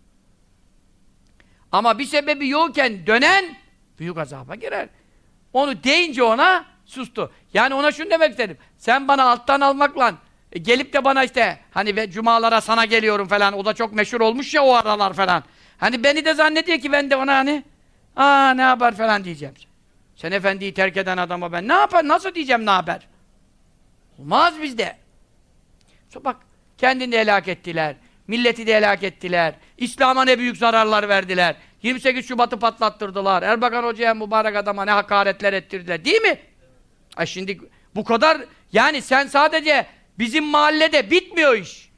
Ama bir sebebi yokken dönen büyük azaba girer. Onu deyince ona sustu. Yani ona şunu demek istedim. Sen bana alttan almakla e, gelip de bana işte hani ve cumalara sana geliyorum falan, o da çok meşhur olmuş ya o aralar falan. Hani beni de zannediyor ki ben de ona hani aa ne haber falan diyeceğim. Sen efendiyi terk eden adama ben ne yapar, nasıl diyeceğim ne haber? Olmaz bizde. So, bak kendini de helak ettiler. Milleti de helak ettiler. İslam'a ne büyük zararlar verdiler. yirmi sekiz Şubat'ı patlattırdılar. Erbakan Hoca'ya mübarek adama ne hakaretler ettirdiler. Değil mi? Ay şimdi bu kadar yani sen sadece bizim mahallede bitmiyor iş.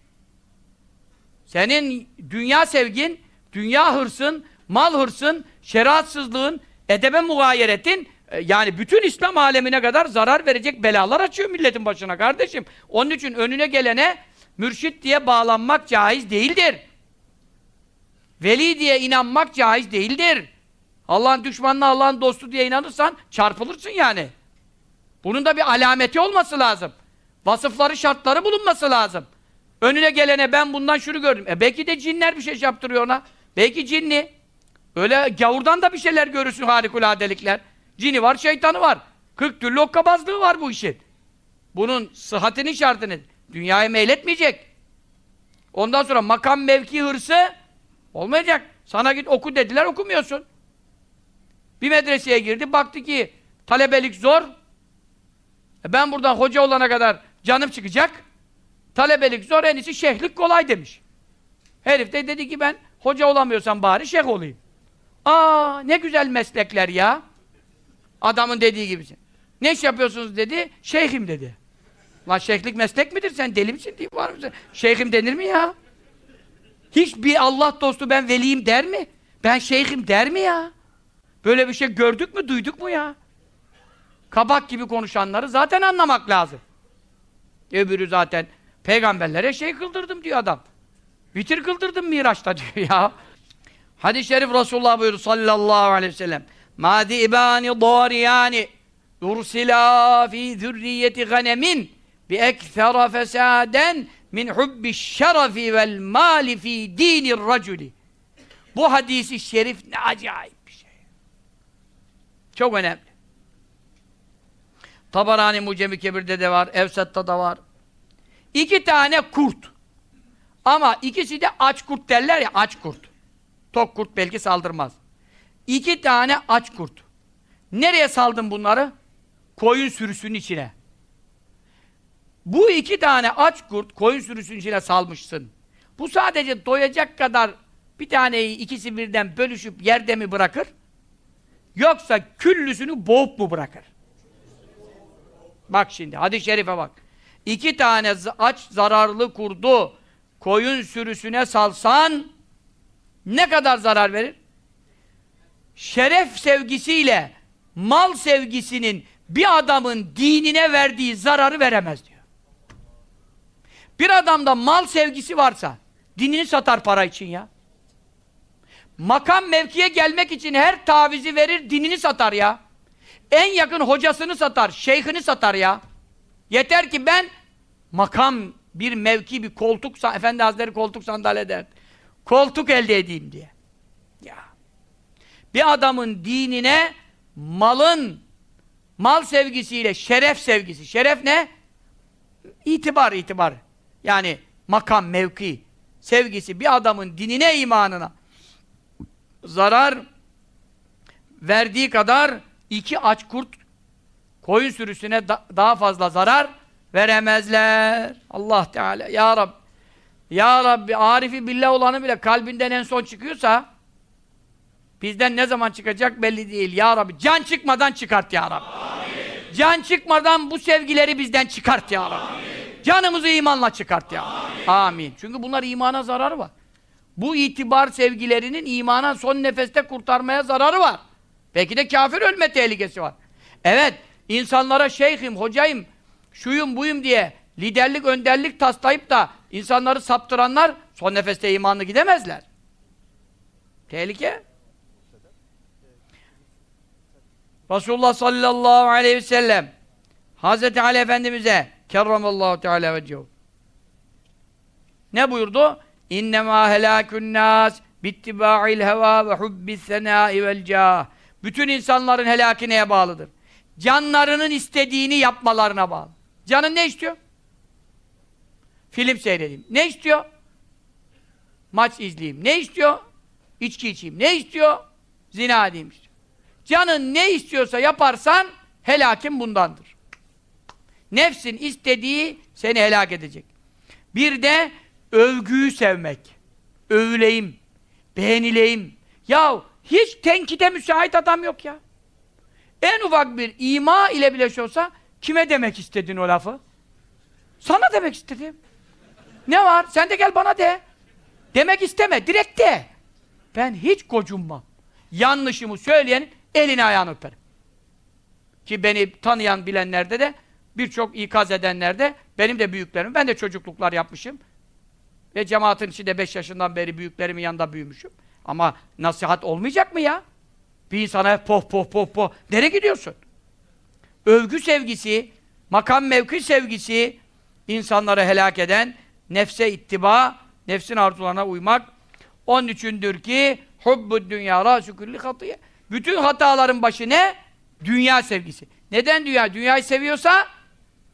Senin dünya sevgin, dünya hırsın, mal hırsın, şeriatsızlığın, edebe mugayeretin yani bütün İslam alemine kadar zarar verecek belalar açıyor milletin başına kardeşim. Onun için önüne gelene mürşit diye bağlanmak caiz değildir. Veli diye inanmak caiz değildir. Allah'ın düşmanına Allah'ın dostu diye inanırsan çarpılırsın yani. Bunun da bir alameti olması lazım. Vasıfları, şartları bulunması lazım. Önüne gelene ben bundan şunu gördüm. E belki de cinler bir şey yaptırıyor ona. Belki cinli. Öyle gavurdan da bir şeyler görürsün, harikuladelikler. Cini var, şeytanı var. Kırk türlü okkabazlığı var bu işin. Bunun sıhhatinin şartı nedir? Dünyaya meyletmeyecek. Ondan sonra makam mevki hırsı olmayacak. Sana git oku dediler, okumuyorsun. Bir medreseye girdi, baktı ki talebelik zor. E ben buradan hoca olana kadar canım çıkacak. Talebelik zor, en iyisi şeyhlik kolay demiş. Herif de dedi ki ben hoca olamıyorsam bari şeyh olayım. Aa ne güzel meslekler ya. Adamın dediği gibisi. Ne iş yapıyorsunuz dedi, şeyhim dedi. Lan şeyhlik meslek midir, sen deli misin diye var mısın? Şeyhim denir mi ya? Hiçbir Allah dostu ben veliyim der mi? Ben şeyhim der mi ya? Böyle bir şey gördük mü, duyduk mu ya? Kabak gibi konuşanları zaten anlamak lazım. Öbürü zaten peygamberlere şey kıldırdım diyor adam. Vitir kıldırdım Miraç'ta diyor ya. Hadis-i şerif Resulullah buyurdu sallallahu aleyhi ve sellem. Mâdi ibâni dâriyâni ursilâ fî zürriyeti ganemin bi ekthera fesâden min hubbi şerefi vel mâli fî dînir raculi. Bu hadis-i şerif ne acayip bir şey. Çok önemli. Tabarani Mucem-i Kebir'de de var, Evsat'ta da var. İki tane kurt. Ama ikisi de aç kurt derler ya, aç kurt. Tok kurt belki saldırmaz. İki tane aç kurt. Nereye saldın bunları? Koyun sürüsünün içine. Bu iki tane aç kurt koyun sürüsünün içine salmışsın. Bu sadece doyacak kadar bir taneyi ikisi birden bölüşüp yerde mi bırakır? Yoksa küllüsünü boğup mu bırakır? Bak şimdi, hadis-i şerife bak. İki tane aç zararlı kurdu koyun sürüsüne salsan ne kadar zarar verir? Şeref sevgisiyle mal sevgisinin bir adamın dinine verdiği zararı veremez diyor. Bir adamda mal sevgisi varsa dinini satar para için ya. Makam mevkiye gelmek için her tavizi verir, dinini satar ya. En yakın hocasını satar, şeyhini satar ya. Yeter ki ben makam, bir mevki, bir koltuk, Efendi Hazretleri koltuk sandalye der. Koltuk elde edeyim diye. Ya. Bir adamın dinine malın, mal sevgisiyle şeref sevgisi. Şeref ne? İtibar, itibar. Yani makam, mevki sevgisi bir adamın dinine, imanına zarar verdiği kadar iki aç kurt koyun sürüsüne da daha fazla zarar veremezler. Allah Teala, Ya Rabbi, Ya Rabbi, arifi billah olanı bile kalbinden en son çıkıyorsa bizden ne zaman çıkacak belli değil. Ya Rabbi, can çıkmadan çıkart Ya Rabbi. Amin. Can çıkmadan bu sevgileri bizden çıkart Ya Rabbi. Amin. Canımızı imanla çıkart Ya Rabbi. Amin. Amin. Çünkü bunlar imana zararı var. Bu itibar sevgilerinin imana son nefeste kurtarmaya zararı var. Belki de kafir ölme tehlikesi var. Evet, insanlara şeyhim, hocayım, şuyum, buyum diye liderlik, önderlik taslayıp da insanları saptıranlar son nefeste imanlı gidemezler. Tehlike. Resulullah sallallahu aleyhi ve sellem Hazreti Ali Efendimiz'e kerramallahu teala vecehu ne buyurdu? İnnemâ helâkün nâs bittibâ'il hevâ ve hubbis senâi vel câh. Bütün insanların helâki neye bağlıdır? Canlarının istediğini yapmalarına bağlı. Canın ne istiyor? Film seyredeyim. Ne istiyor? Maç izleyeyim. Ne istiyor? İçki içeyim. Ne istiyor? Zina edeyim istiyor. Canın ne istiyorsa yaparsan helâkin bundandır. Nefsin istediği seni helak edecek. Bir de övgüyü sevmek. Övüleyim, beğenileyim. Yahu hiç tenkite müsait adam yok ya. En ufak bir ima ile bile şey olsa kime demek istedin o lafı? Sana demek istedim. Ne var? Sen de gel bana de. Demek isteme, direkt de. Ben hiç gocunmam. Yanlışımı söyleyenin elini ayağını öperim. Ki beni tanıyan bilenlerde de birçok ikaz edenlerde benim de büyüklerim, ben de çocukluklar yapmışım. Ve cemaatin içinde beş yaşından beri büyüklerimin yanında büyümüşüm. Ama nasihat olmayacak mı ya? Bir insana poh poh poh poh. Nereye gidiyorsun? Övgü sevgisi, makam mevki sevgisi insanları helak eden, nefse ittiba, nefsin arzularına uymak. Onun içindir ki hubbud dünya râsü külli hatiye. Bütün hataların başı ne? Dünya sevgisi. Neden dünya? Dünyayı seviyorsa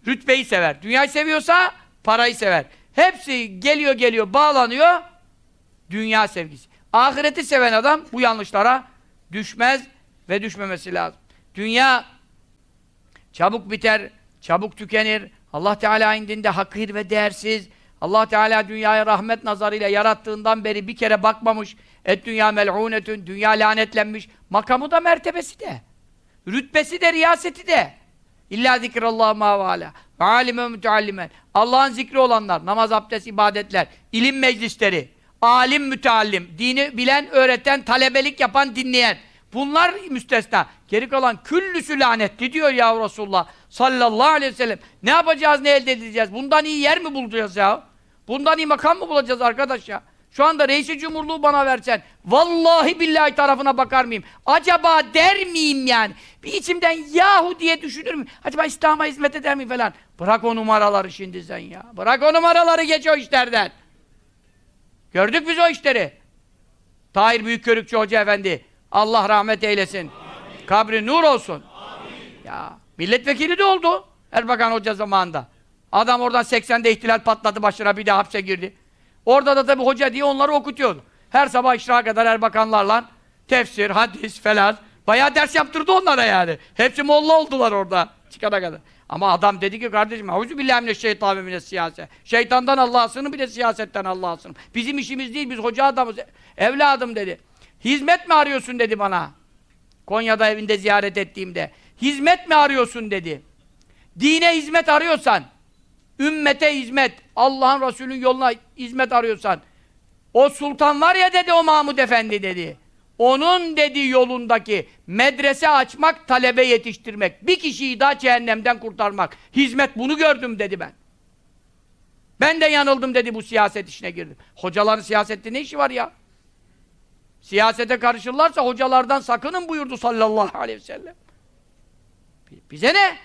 rütbeyi sever. Dünyayı seviyorsa parayı sever. Hepsi geliyor geliyor bağlanıyor dünya sevgisi. Ahireti seven adam bu yanlışlara düşmez ve düşmemesi lazım. Dünya çabuk biter, çabuk tükenir. Allah Teala indinde hakir ve değersiz. Allah Teala dünyaya rahmet nazarıyla yarattığından beri bir kere bakmamış. Et dünya mel'unetün, dünya lanetlenmiş. Makamı da mertebesi de. Rütbesi de, riyaseti de. İlla zikrallah ma ve ala. Ve alime müteallimen. Allah'ın zikri olanlar, namaz, abdest, ibadetler, ilim meclisleri, alim, müteallim, dini bilen, öğreten, talebelik yapan, dinleyen. Bunlar müstesna. Geri kalan küllüsü lanetli diyor ya Resulullah sallallahu aleyhi ve sellem. Ne yapacağız, ne elde edeceğiz? Bundan iyi yer mi bulacağız ya? Bundan iyi makam mı bulacağız arkadaş ya? Şu anda reis-i cumhurluğu bana versen, vallahi billahi tarafına bakar mıyım? Acaba der miyim yani? Bir içimden yahu diye düşünür müyüm? Acaba İslam'a hizmet eder miyim falan? Bırak o numaraları şimdi sen ya. Bırak o numaraları, geç o işlerden. Gördük biz o işleri. Tahir Büyükkörükçü Hoca Efendi, Allah rahmet eylesin. Amin. Kabri nur olsun. Amin. Ya milletvekili de oldu Erbakan Hoca zamanında. Adam oradan seksende ihtilal patladı başına, bir de hapse girdi. Orada da tabii hoca diye onları okutuyordu. Her sabah işrağa kadar Erbakanlarla tefsir, hadis falan. Bayağı ders yaptırdı onlara yani. Hepsi molla oldular orada çıkana kadar. Ama adam dedi ki kardeşim, Euzubillahimineşşeytanirracim siyaset. Şeytandan Allah'a sığının, bir de siyasetten Allah'a sığının. Bizim işimiz değil, biz hoca adamız. Evladım dedi. Hizmet mi arıyorsun dedi bana. Konya'da evinde ziyaret ettiğimde. Hizmet mi arıyorsun dedi. Dine hizmet arıyorsan, ümmete hizmet, Allah'ın Resulü'nün yoluna hizmet arıyorsan, o sultan var ya dedi, o Mahmud Efendi dedi. Onun dedi yolundaki medrese açmak, talebe yetiştirmek, bir kişiyi daha cehennemden kurtarmak. Hizmet, bunu gördüm dedi ben. Ben de yanıldım dedi, bu siyaset işine girdim. Hocaların siyasette ne işi var ya? Siyasete karışırlarsa hocalardan sakının buyurdu sallallahu aleyhi ve sellem. Bize ne?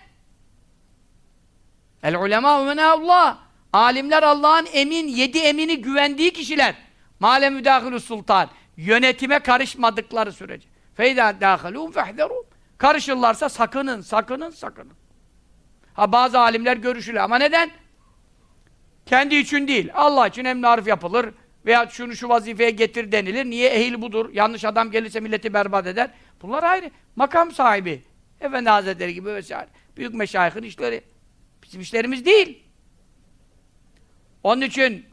El ulemâ ve menâullah. Alimler Allah'ın emin, yedi emini güvendiği kişiler. Mâle müdâhilü sultan. Yönetime karışmadıkları sürece. Feydâ dâhilûn fehdерûn. Karışırlarsa sakının, sakının, sakının. Ha bazı alimler görüşülür ama neden? Kendi için değil. Allah için emri maruf yapılır. Veya şunu şu vazifeye getir denilir. Niye? Ehil budur. Yanlış adam gelirse milleti berbat eder. Bunlar ayrı. Makam sahibi. Efendi Hazretleri gibi vesaire. Büyük meşayihin işleri. Bizim işlerimiz değil. Onun için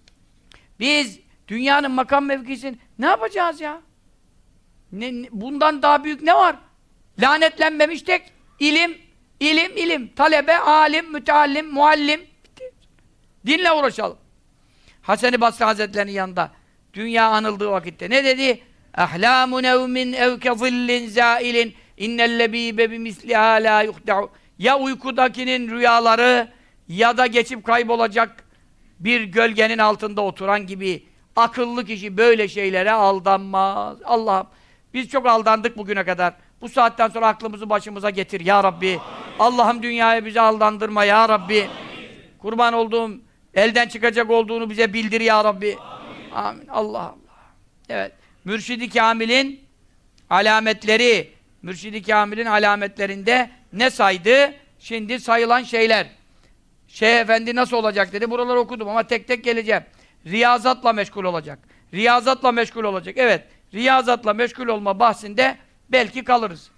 biz dünyanın makam mevkisini ne yapacağız ya? Ne, ne, bundan daha büyük ne var? Lanetlenmemiş tek ilim, ilim, ilim. Talebe, alim, müteallim, muallim. Dinle uğraşalım. Hasan-ı Basri Hazretleri'nin yanında dünya anıldığı vakitte ne dedi? Ahlamu nevmin evke zillin zailin innellebîbe bimisliha la yuhda'u. Ya uykudakinin rüyaları ya da geçip kaybolacak bir gölgenin altında oturan gibi akıllı kişi böyle şeylere aldanmaz. Allah'ım biz çok aldandık bugüne kadar. Bu saatten sonra aklımızı başımıza getir ya Rabbi. Allah'ım dünyaya bizi aldandırma ya Rabbi. Amin. Kurban olduğum elden çıkacak olduğunu bize bildir ya Rabbi. Amin. Amin. Allah Allah. Evet. Mürşid-i Kamil'in alametleri, Mürşid-i Kamil'in alametlerinde ne saydı? Şimdi sayılan şeyler. Şeyh Efendi nasıl olacak dedi. Buraları okudum ama tek tek geleceğim. Riyazatla meşgul olacak. Riyazatla meşgul olacak. Evet. Riyazatla meşgul olma bahsinde belki kalırız.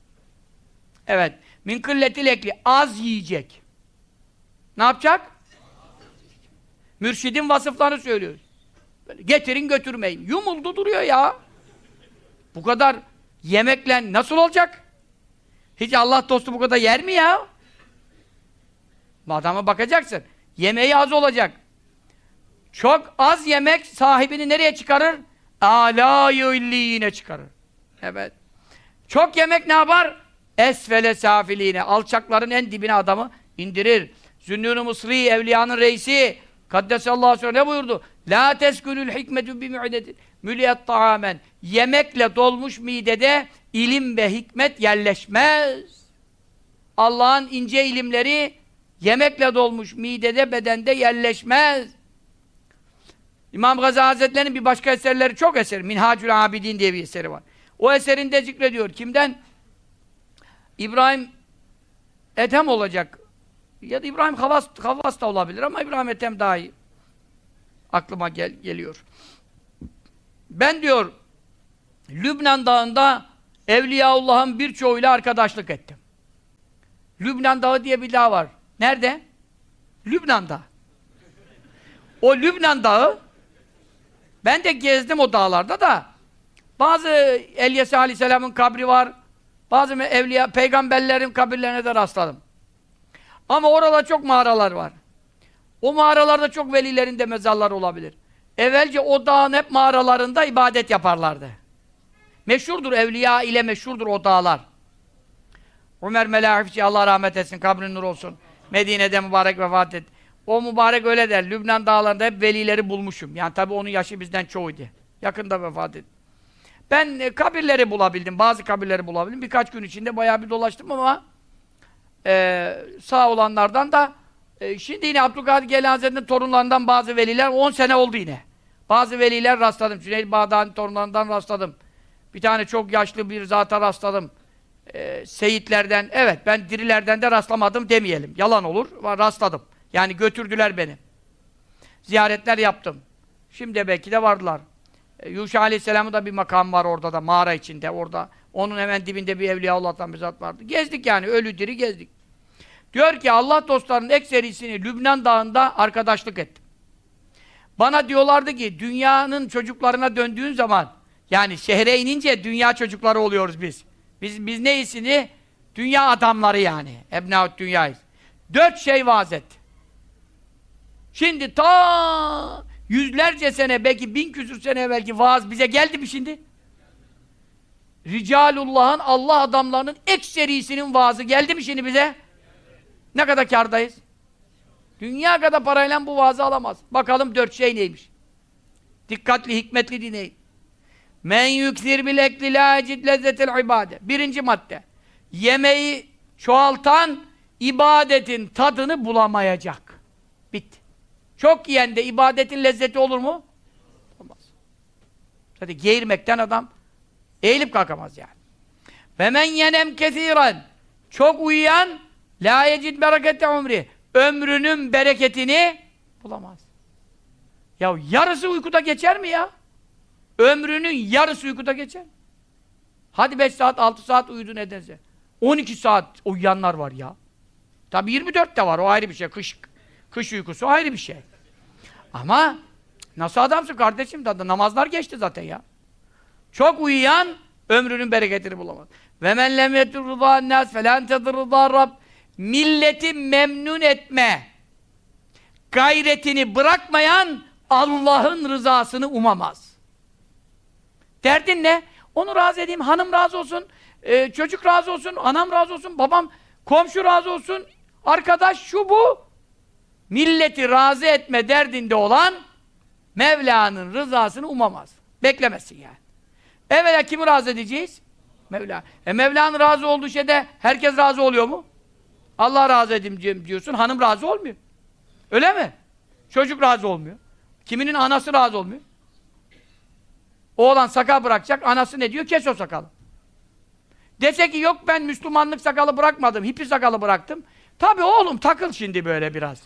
Evet. Min kılletil ekli. Az yiyecek. Ne yapacak? Mürşidin vasıflarını söylüyoruz. Böyle getirin götürmeyin. Yumuldu duruyor ya. Bu kadar yemekle nasıl olacak? Hiç Allah dostu bu kadar yer mi ya? Adama bakacaksın. Yemeği az olacak. Çok az yemek sahibini nereye çıkarır? Âlâ-i illîne çıkarır. Evet. Çok yemek ne yapar? Esfele safiliğine. Alçakların en dibine adamı indirir. Zünnûn-u Mısri, evliyanın reisi Kaddesallahu aleyhi ve sellem ne buyurdu? La teskünül hikmetü bimi'detin müliyet ta'amen. Yemekle dolmuş midede ilim ve hikmet yerleşmez. Allah'ın ince ilimleri yemekle dolmuş midede, bedende yerleşmez. İmam Gazali Hazretleri'nin bir başka eserleri, çok eser. Minhacül Abidin diye bir eseri var. O eserinde zikrediyor. Kimden? İbrahim Ethem olacak. Ya da İbrahim Havas, Havas da olabilir ama İbrahim Ethem daha iyi. Aklıma gel, geliyor. Ben diyor, Lübnan Dağı'nda Evliyaullah'ın birçoğuyla arkadaşlık ettim. Lübnan Dağı diye bir dağ var. Nerede? Lübnan'da. O Lübnan Dağı, ben de gezdim o dağlarda da, bazı Elyas Aleyhisselam'ın kabri var, bazı evliya, peygamberlerin kabirlerine de rastladım. Ama orada çok mağaralar var. O mağaralarda çok velilerin de mezarları olabilir. Evvelce o dağın hep mağaralarında ibadet yaparlardı. Meşhurdur, evliya ile meşhurdur o dağlar. Ömer Melahifçi, Allah rahmet etsin, kabrin nur olsun. Medine'de mübarek vefat etti. O mübarek öyle der, Lübnan dağlarında hep velileri bulmuşum. Yani tabi onun yaşı bizden çoğuydu. Yakında vefat etti. Ben e, kabirleri bulabildim, bazı kabirleri bulabildim. Birkaç gün içinde bayağı bir dolaştım ama e, sağ olanlardan da e, şimdi yine Abdülkadir Geylani Hazretleri'nin torunlarından bazı veliler on sene oldu yine. Bazı veliler rastladım. Cüneyd Bağdadi'nin torunlarından rastladım. Bir tane çok yaşlı bir zata rastladım. E, Seyitlerden, evet ben dirilerden de rastlamadım demeyelim. Yalan olur, rastladım. Yani götürdüler beni. Ziyaretler yaptım. Şimdi belki de vardılar. E, Yuşa Aleyhisselam'ın da bir makam var orada da, mağara içinde orada. Onun hemen dibinde bir Evliyaullah'tan bir zat vardı. Gezdik yani, ölü diri gezdik. Diyor ki Allah dostlarının ekserisini Lübnan Dağı'nda arkadaşlık ettim. Bana diyorlardı ki dünyanın çocuklarına döndüğün zaman, yani şehre inince dünya çocukları oluyoruz biz. Biz biz neyisini? Dünya adamları yani. Ebnaut dünyayız. Dört şey vaaz etti. Şimdi ta yüzlerce sene, belki bin küsür sene evvelki vaaz bize geldi mi şimdi? Ricalullah'ın, Allah adamlarının ekserisinin vaazı geldi mi şimdi bize? Ne kadar kârdayız? Dünya kadar parayla bu vaazı alamaz. Bakalım dört şey neymiş? Dikkatli, hikmetli dinleyin. Men yüksir bil ekli la ecid lezzetel ibade. Birinci madde. Yemeği çoğaltan ibadetin tadını bulamayacak. Bitti. Çok yiyen de ibadetin lezzeti olur mu? Olmaz. Zaten geğirmekten adam eğilip kalkamaz yani. Ve men yenem kesiren. Çok uyuyan la yecid berekete umri. Ömrünün bereketini bulamaz. Ya yarısı uykuda geçer mi ya? Ömrünün yarısı uykuda geçer. Hadi beş saat, altı saat uyudu nedense. on iki saat uyuyanlar var ya. Tabi yirmi dört de var, o ayrı bir şey. Kış, kış uykusu ayrı bir şey. Ama nasıl adamsın kardeşim? Da namazlar geçti zaten ya. Çok uyuyan ömrünün bereketini bulamaz. Ve men lem yeturrıdâ'n nâs felân tedırrıdâ Rabb. Milleti memnun etme gayretini bırakmayan Allah'ın rızasını umamaz. Derdin ne? Onu razı edeyim, hanım razı olsun, e, çocuk razı olsun, anam razı olsun, babam, komşu razı olsun, arkadaş şu bu. Milleti razı etme derdinde olan Mevla'nın rızasını umamaz. Beklemesin yani. Evvela kimi razı edeceğiz? Mevla. E Mevla'nın razı olduğu şeyde herkes razı oluyor mu? Allah razı edeyim diyorsun, hanım razı olmuyor. Öyle mi? Çocuk razı olmuyor. Kiminin anası razı olmuyor. Oğlan sakal bırakacak, anası ne diyor? Kes o sakalı. Dese ki yok ben Müslümanlık sakalı bırakmadım, hippi sakalı bıraktım. Tabii oğlum takıl şimdi böyle biraz.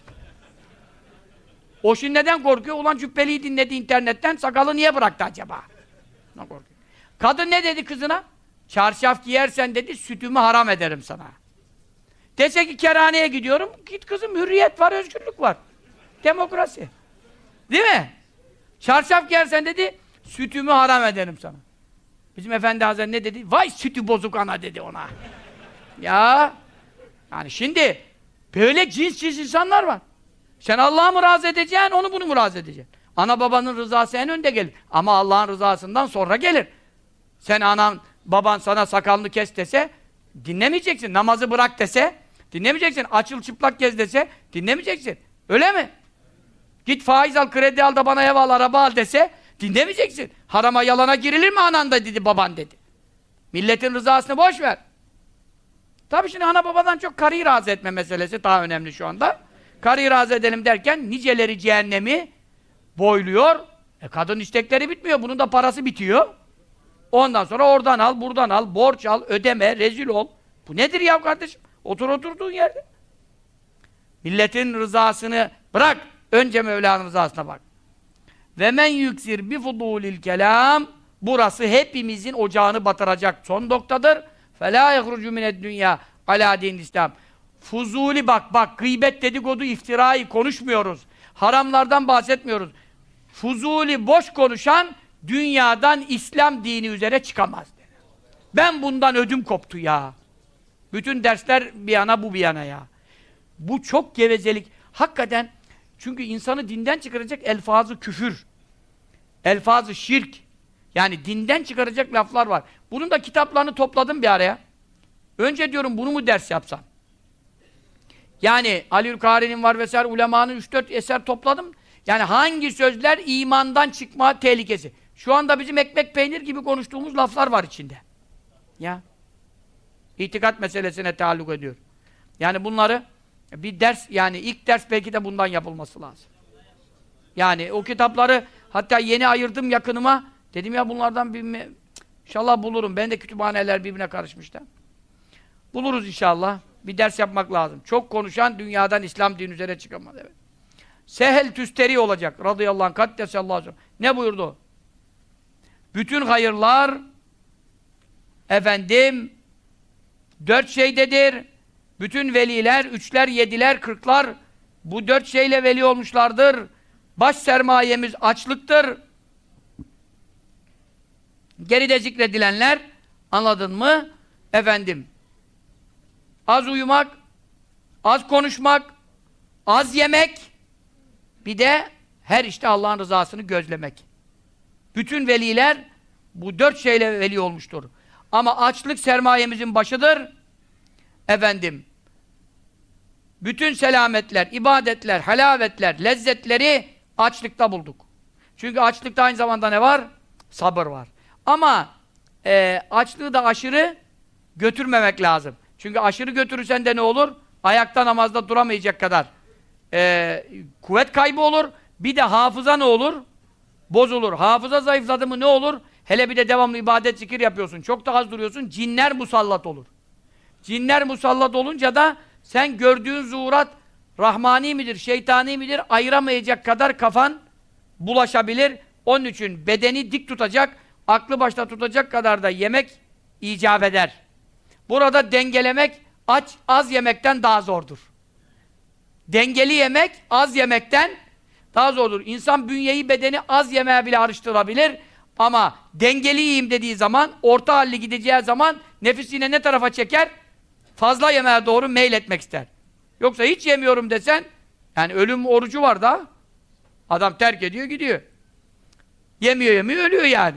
O şimdi neden korkuyor? Ulan Cübbeli'yi dinledi internetten, sakalı niye bıraktı acaba? Ne korkuyor? Kadın ne dedi kızına? Çarşaf giyersen dedi, sütümü haram ederim sana. Dese ki kerhaneye gidiyorum, git kızım, hürriyet var, özgürlük var. Demokrasi. Değil mi? Çarşaf giyersen dedi, sütümü haram ederim sana. Bizim Efendi Hazretleri ne dedi? Vay sütü bozuk ana dedi ona. Ya, yani şimdi böyle cins cins insanlar var. Sen Allah'ı mı razı edeceksin, onu bunu mu razı edeceksin? Ana babanın rızası en önde gelir. Ama Allah'ın rızasından sonra gelir. Sen anan, baban sana sakalını kes dese, dinlemeyeceksin. Namazı bırak dese, dinlemeyeceksin. Açıl çıplak gez dese, dinlemeyeceksin. Öyle mi? Git faiz al, kredi al da bana ev al, araba al dese, dinlemeyeceksin. Harama, yalana girilir mi anan da dedi, baban dedi. Milletin rızasını boş ver. Tabii şimdi ana babadan çok karıyı razı etme meselesi daha önemli şu anda. Karıyı razı edelim derken niceleri cehennemi boyluyor. E kadın istekleri bitmiyor, bunun da parası bitiyor. Ondan sonra oradan al, buradan al, borç al, ödeme, rezil ol. Bu nedir ya kardeşim? Otur oturduğun yerde. Milletin rızasını bırak. Önce Mevla'nın rızasına bak. Ve men yüksir bi fudulil kelam. Burası hepimizin ocağını batıracak son noktadır. Fela yehrucu mined dünya ala din İslam. Fuzuli bak bak gıybet, dedikodu, iftirayı konuşmuyoruz. Haramlardan bahsetmiyoruz. Fuzuli boş konuşan dünyadan İslam dini üzere çıkamaz. Ben bundan ödüm koptu ya. Bütün dersler bir yana bu bir yana ya. Bu çok gevezelik. Hakikaten çünkü insanı dinden çıkaracak elfazı küfür. Elfazı şirk. Yani dinden çıkaracak laflar var. Bunun da kitaplarını topladım bir araya. Önce diyorum bunu mu ders yapsam? Yani Aliül Kari'nin var vesaire ulemanın üç dört eser topladım. Yani hangi sözler imandan çıkma tehlikesi? Şu anda bizim ekmek peynir gibi konuştuğumuz laflar var içinde. Ya. İtikat meselesine taalluk ediyor. Yani bunları bir ders, yani ilk ders belki de bundan yapılması lazım. Yani o kitapları hatta yeni ayırdım yakınıma. Dedim ya bunlardan bir inşallah bulurum. Ben de kütüphaneler birbirine karışmışlar. Buluruz inşallah. Bir ders yapmak lazım. Çok konuşan dünyadan İslam dini üzere çıkamaz. Evet. Sehel Tüsteri olacak. Radıyallahu anh. Kaddesallahu aleyhi ve sellem. Ne buyurdu? Bütün hayırlar efendim dört şeydedir. Bütün veliler, üçler, yediler, kırklar bu dört şeyle veli olmuşlardır. Baş sermayemiz açlıktır. Geride zikredilenler, anladın mı? Efendim, az uyumak, az konuşmak, az yemek, bir de her işte Allah'ın rızasını gözlemek. Bütün veliler bu dört şeyle veli olmuştur. Ama açlık sermayemizin başıdır. Efendim, bütün selametler, ibadetler, halavetler, lezzetleri açlıkta bulduk. Çünkü açlıkta aynı zamanda ne var? Sabır var. Ama e, açlığı da aşırı götürmemek lazım. Çünkü aşırı götürürsen de ne olur? Ayakta namazda duramayacak kadar e, kuvvet kaybı olur. Bir de hafıza ne olur? Bozulur. Hafıza zayıfladı mı ne olur? Hele bir de devamlı ibadet, zikir yapıyorsun. Çok da az duruyorsun. Cinler musallat olur. Cinler musallat olunca da sen gördüğün zuhurat rahmani midir, şeytani midir ayıramayacak kadar kafan bulaşabilir. Onun için bedeni dik tutacak, aklı başta tutacak kadar da yemek icap eder. Burada dengelemek aç, az yemekten daha zordur. Dengeli yemek az yemekten daha zordur. İnsan bünyeyi, bedeni az yemeğe bile alıştırabilir. Ama dengeli yiyeyim dediği zaman, orta halli gideceği zaman nefis yine ne tarafa çeker? Fazla yemeğe doğru meyletmek ister. Yoksa hiç yemiyorum desen, yani ölüm orucu var da, adam terk ediyor gidiyor. Yemiyor yemiyor ölüyor yani.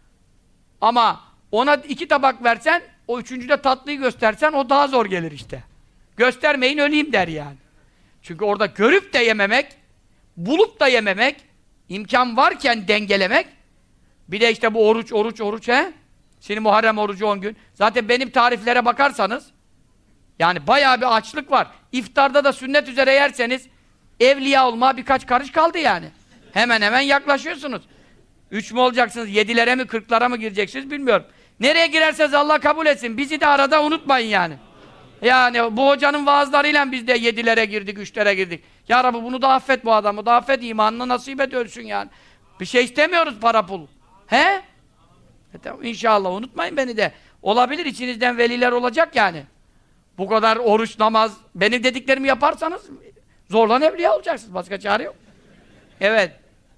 Ama ona iki tabak versen, o üçüncüde tatlıyı göstersen o daha zor gelir işte. Göstermeyin öleyim der yani. Çünkü orada görüp de yememek, bulup da yememek, imkan varken dengelemek, bir de işte bu oruç, oruç, oruç he? Şimdi Muharrem orucu on gün. Zaten benim tariflere bakarsanız, yani bayağı bir açlık var. İftarda da sünnet üzere yerseniz, evliya olma birkaç karış kaldı yani. Hemen hemen yaklaşıyorsunuz. Üç mü olacaksınız, yedilere mi, kırklara mı gireceksiniz bilmiyorum. Nereye girerseniz Allah kabul etsin. Bizi de arada unutmayın yani. Yani bu hocanın vaazlarıyla biz de yedilere girdik, üçlere girdik. Ya Rabbi bunu da affet bu adamı, da affet, imanını nasip et ölsün yani. Bir şey istemiyoruz para pul. He? E tamam, İnşallah unutmayın beni de. Olabilir içinizden veliler olacak yani. Bu kadar oruç, namaz, benim dediklerimi yaparsanız zorlan evliya olacaksınız. Başka çare yok. Evet.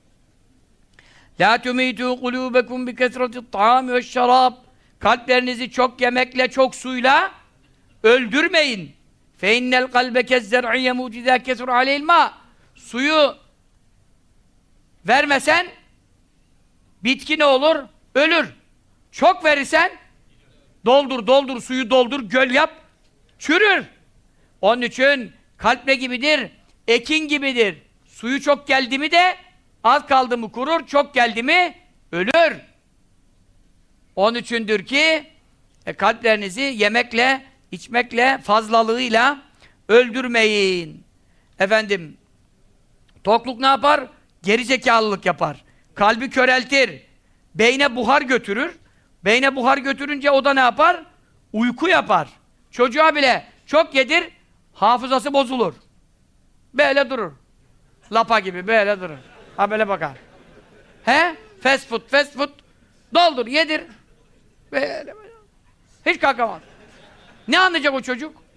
La tumitu kulubekum bi kesreti ta'am ve şarab. Kalplerinizi çok yemekle, çok suyla öldürmeyin. Fe innel kalbe kezzer'i yemut izâ kesur aleyhil mâ. Suyu vermesen bitki ne olur? Ölür. Çok verirsen doldur, doldur, suyu doldur, göl yap, çürür. Onun için kalp ne gibidir? Ekin gibidir. Suyu çok geldi mi de az kaldı mı kurur, çok geldi mi ölür. Onun içindir ki e, kalplerinizi yemekle, içmekle, fazlalığıyla öldürmeyin. Efendim, tokluk ne yapar? Gerizekalılık yapar. Kalbi köreltir. Beyne buhar götürür. Beyne buhar götürünce o da ne yapar? Uyku yapar. Çocuğa bile çok yedir, hafızası bozulur. Böyle durur. Lapa gibi böyle durur. Ha böyle bakar. He? Fast food, fast food. Doldur, yedir. Böyle. Hiç kalkamaz. Ne anlayacak o çocuk?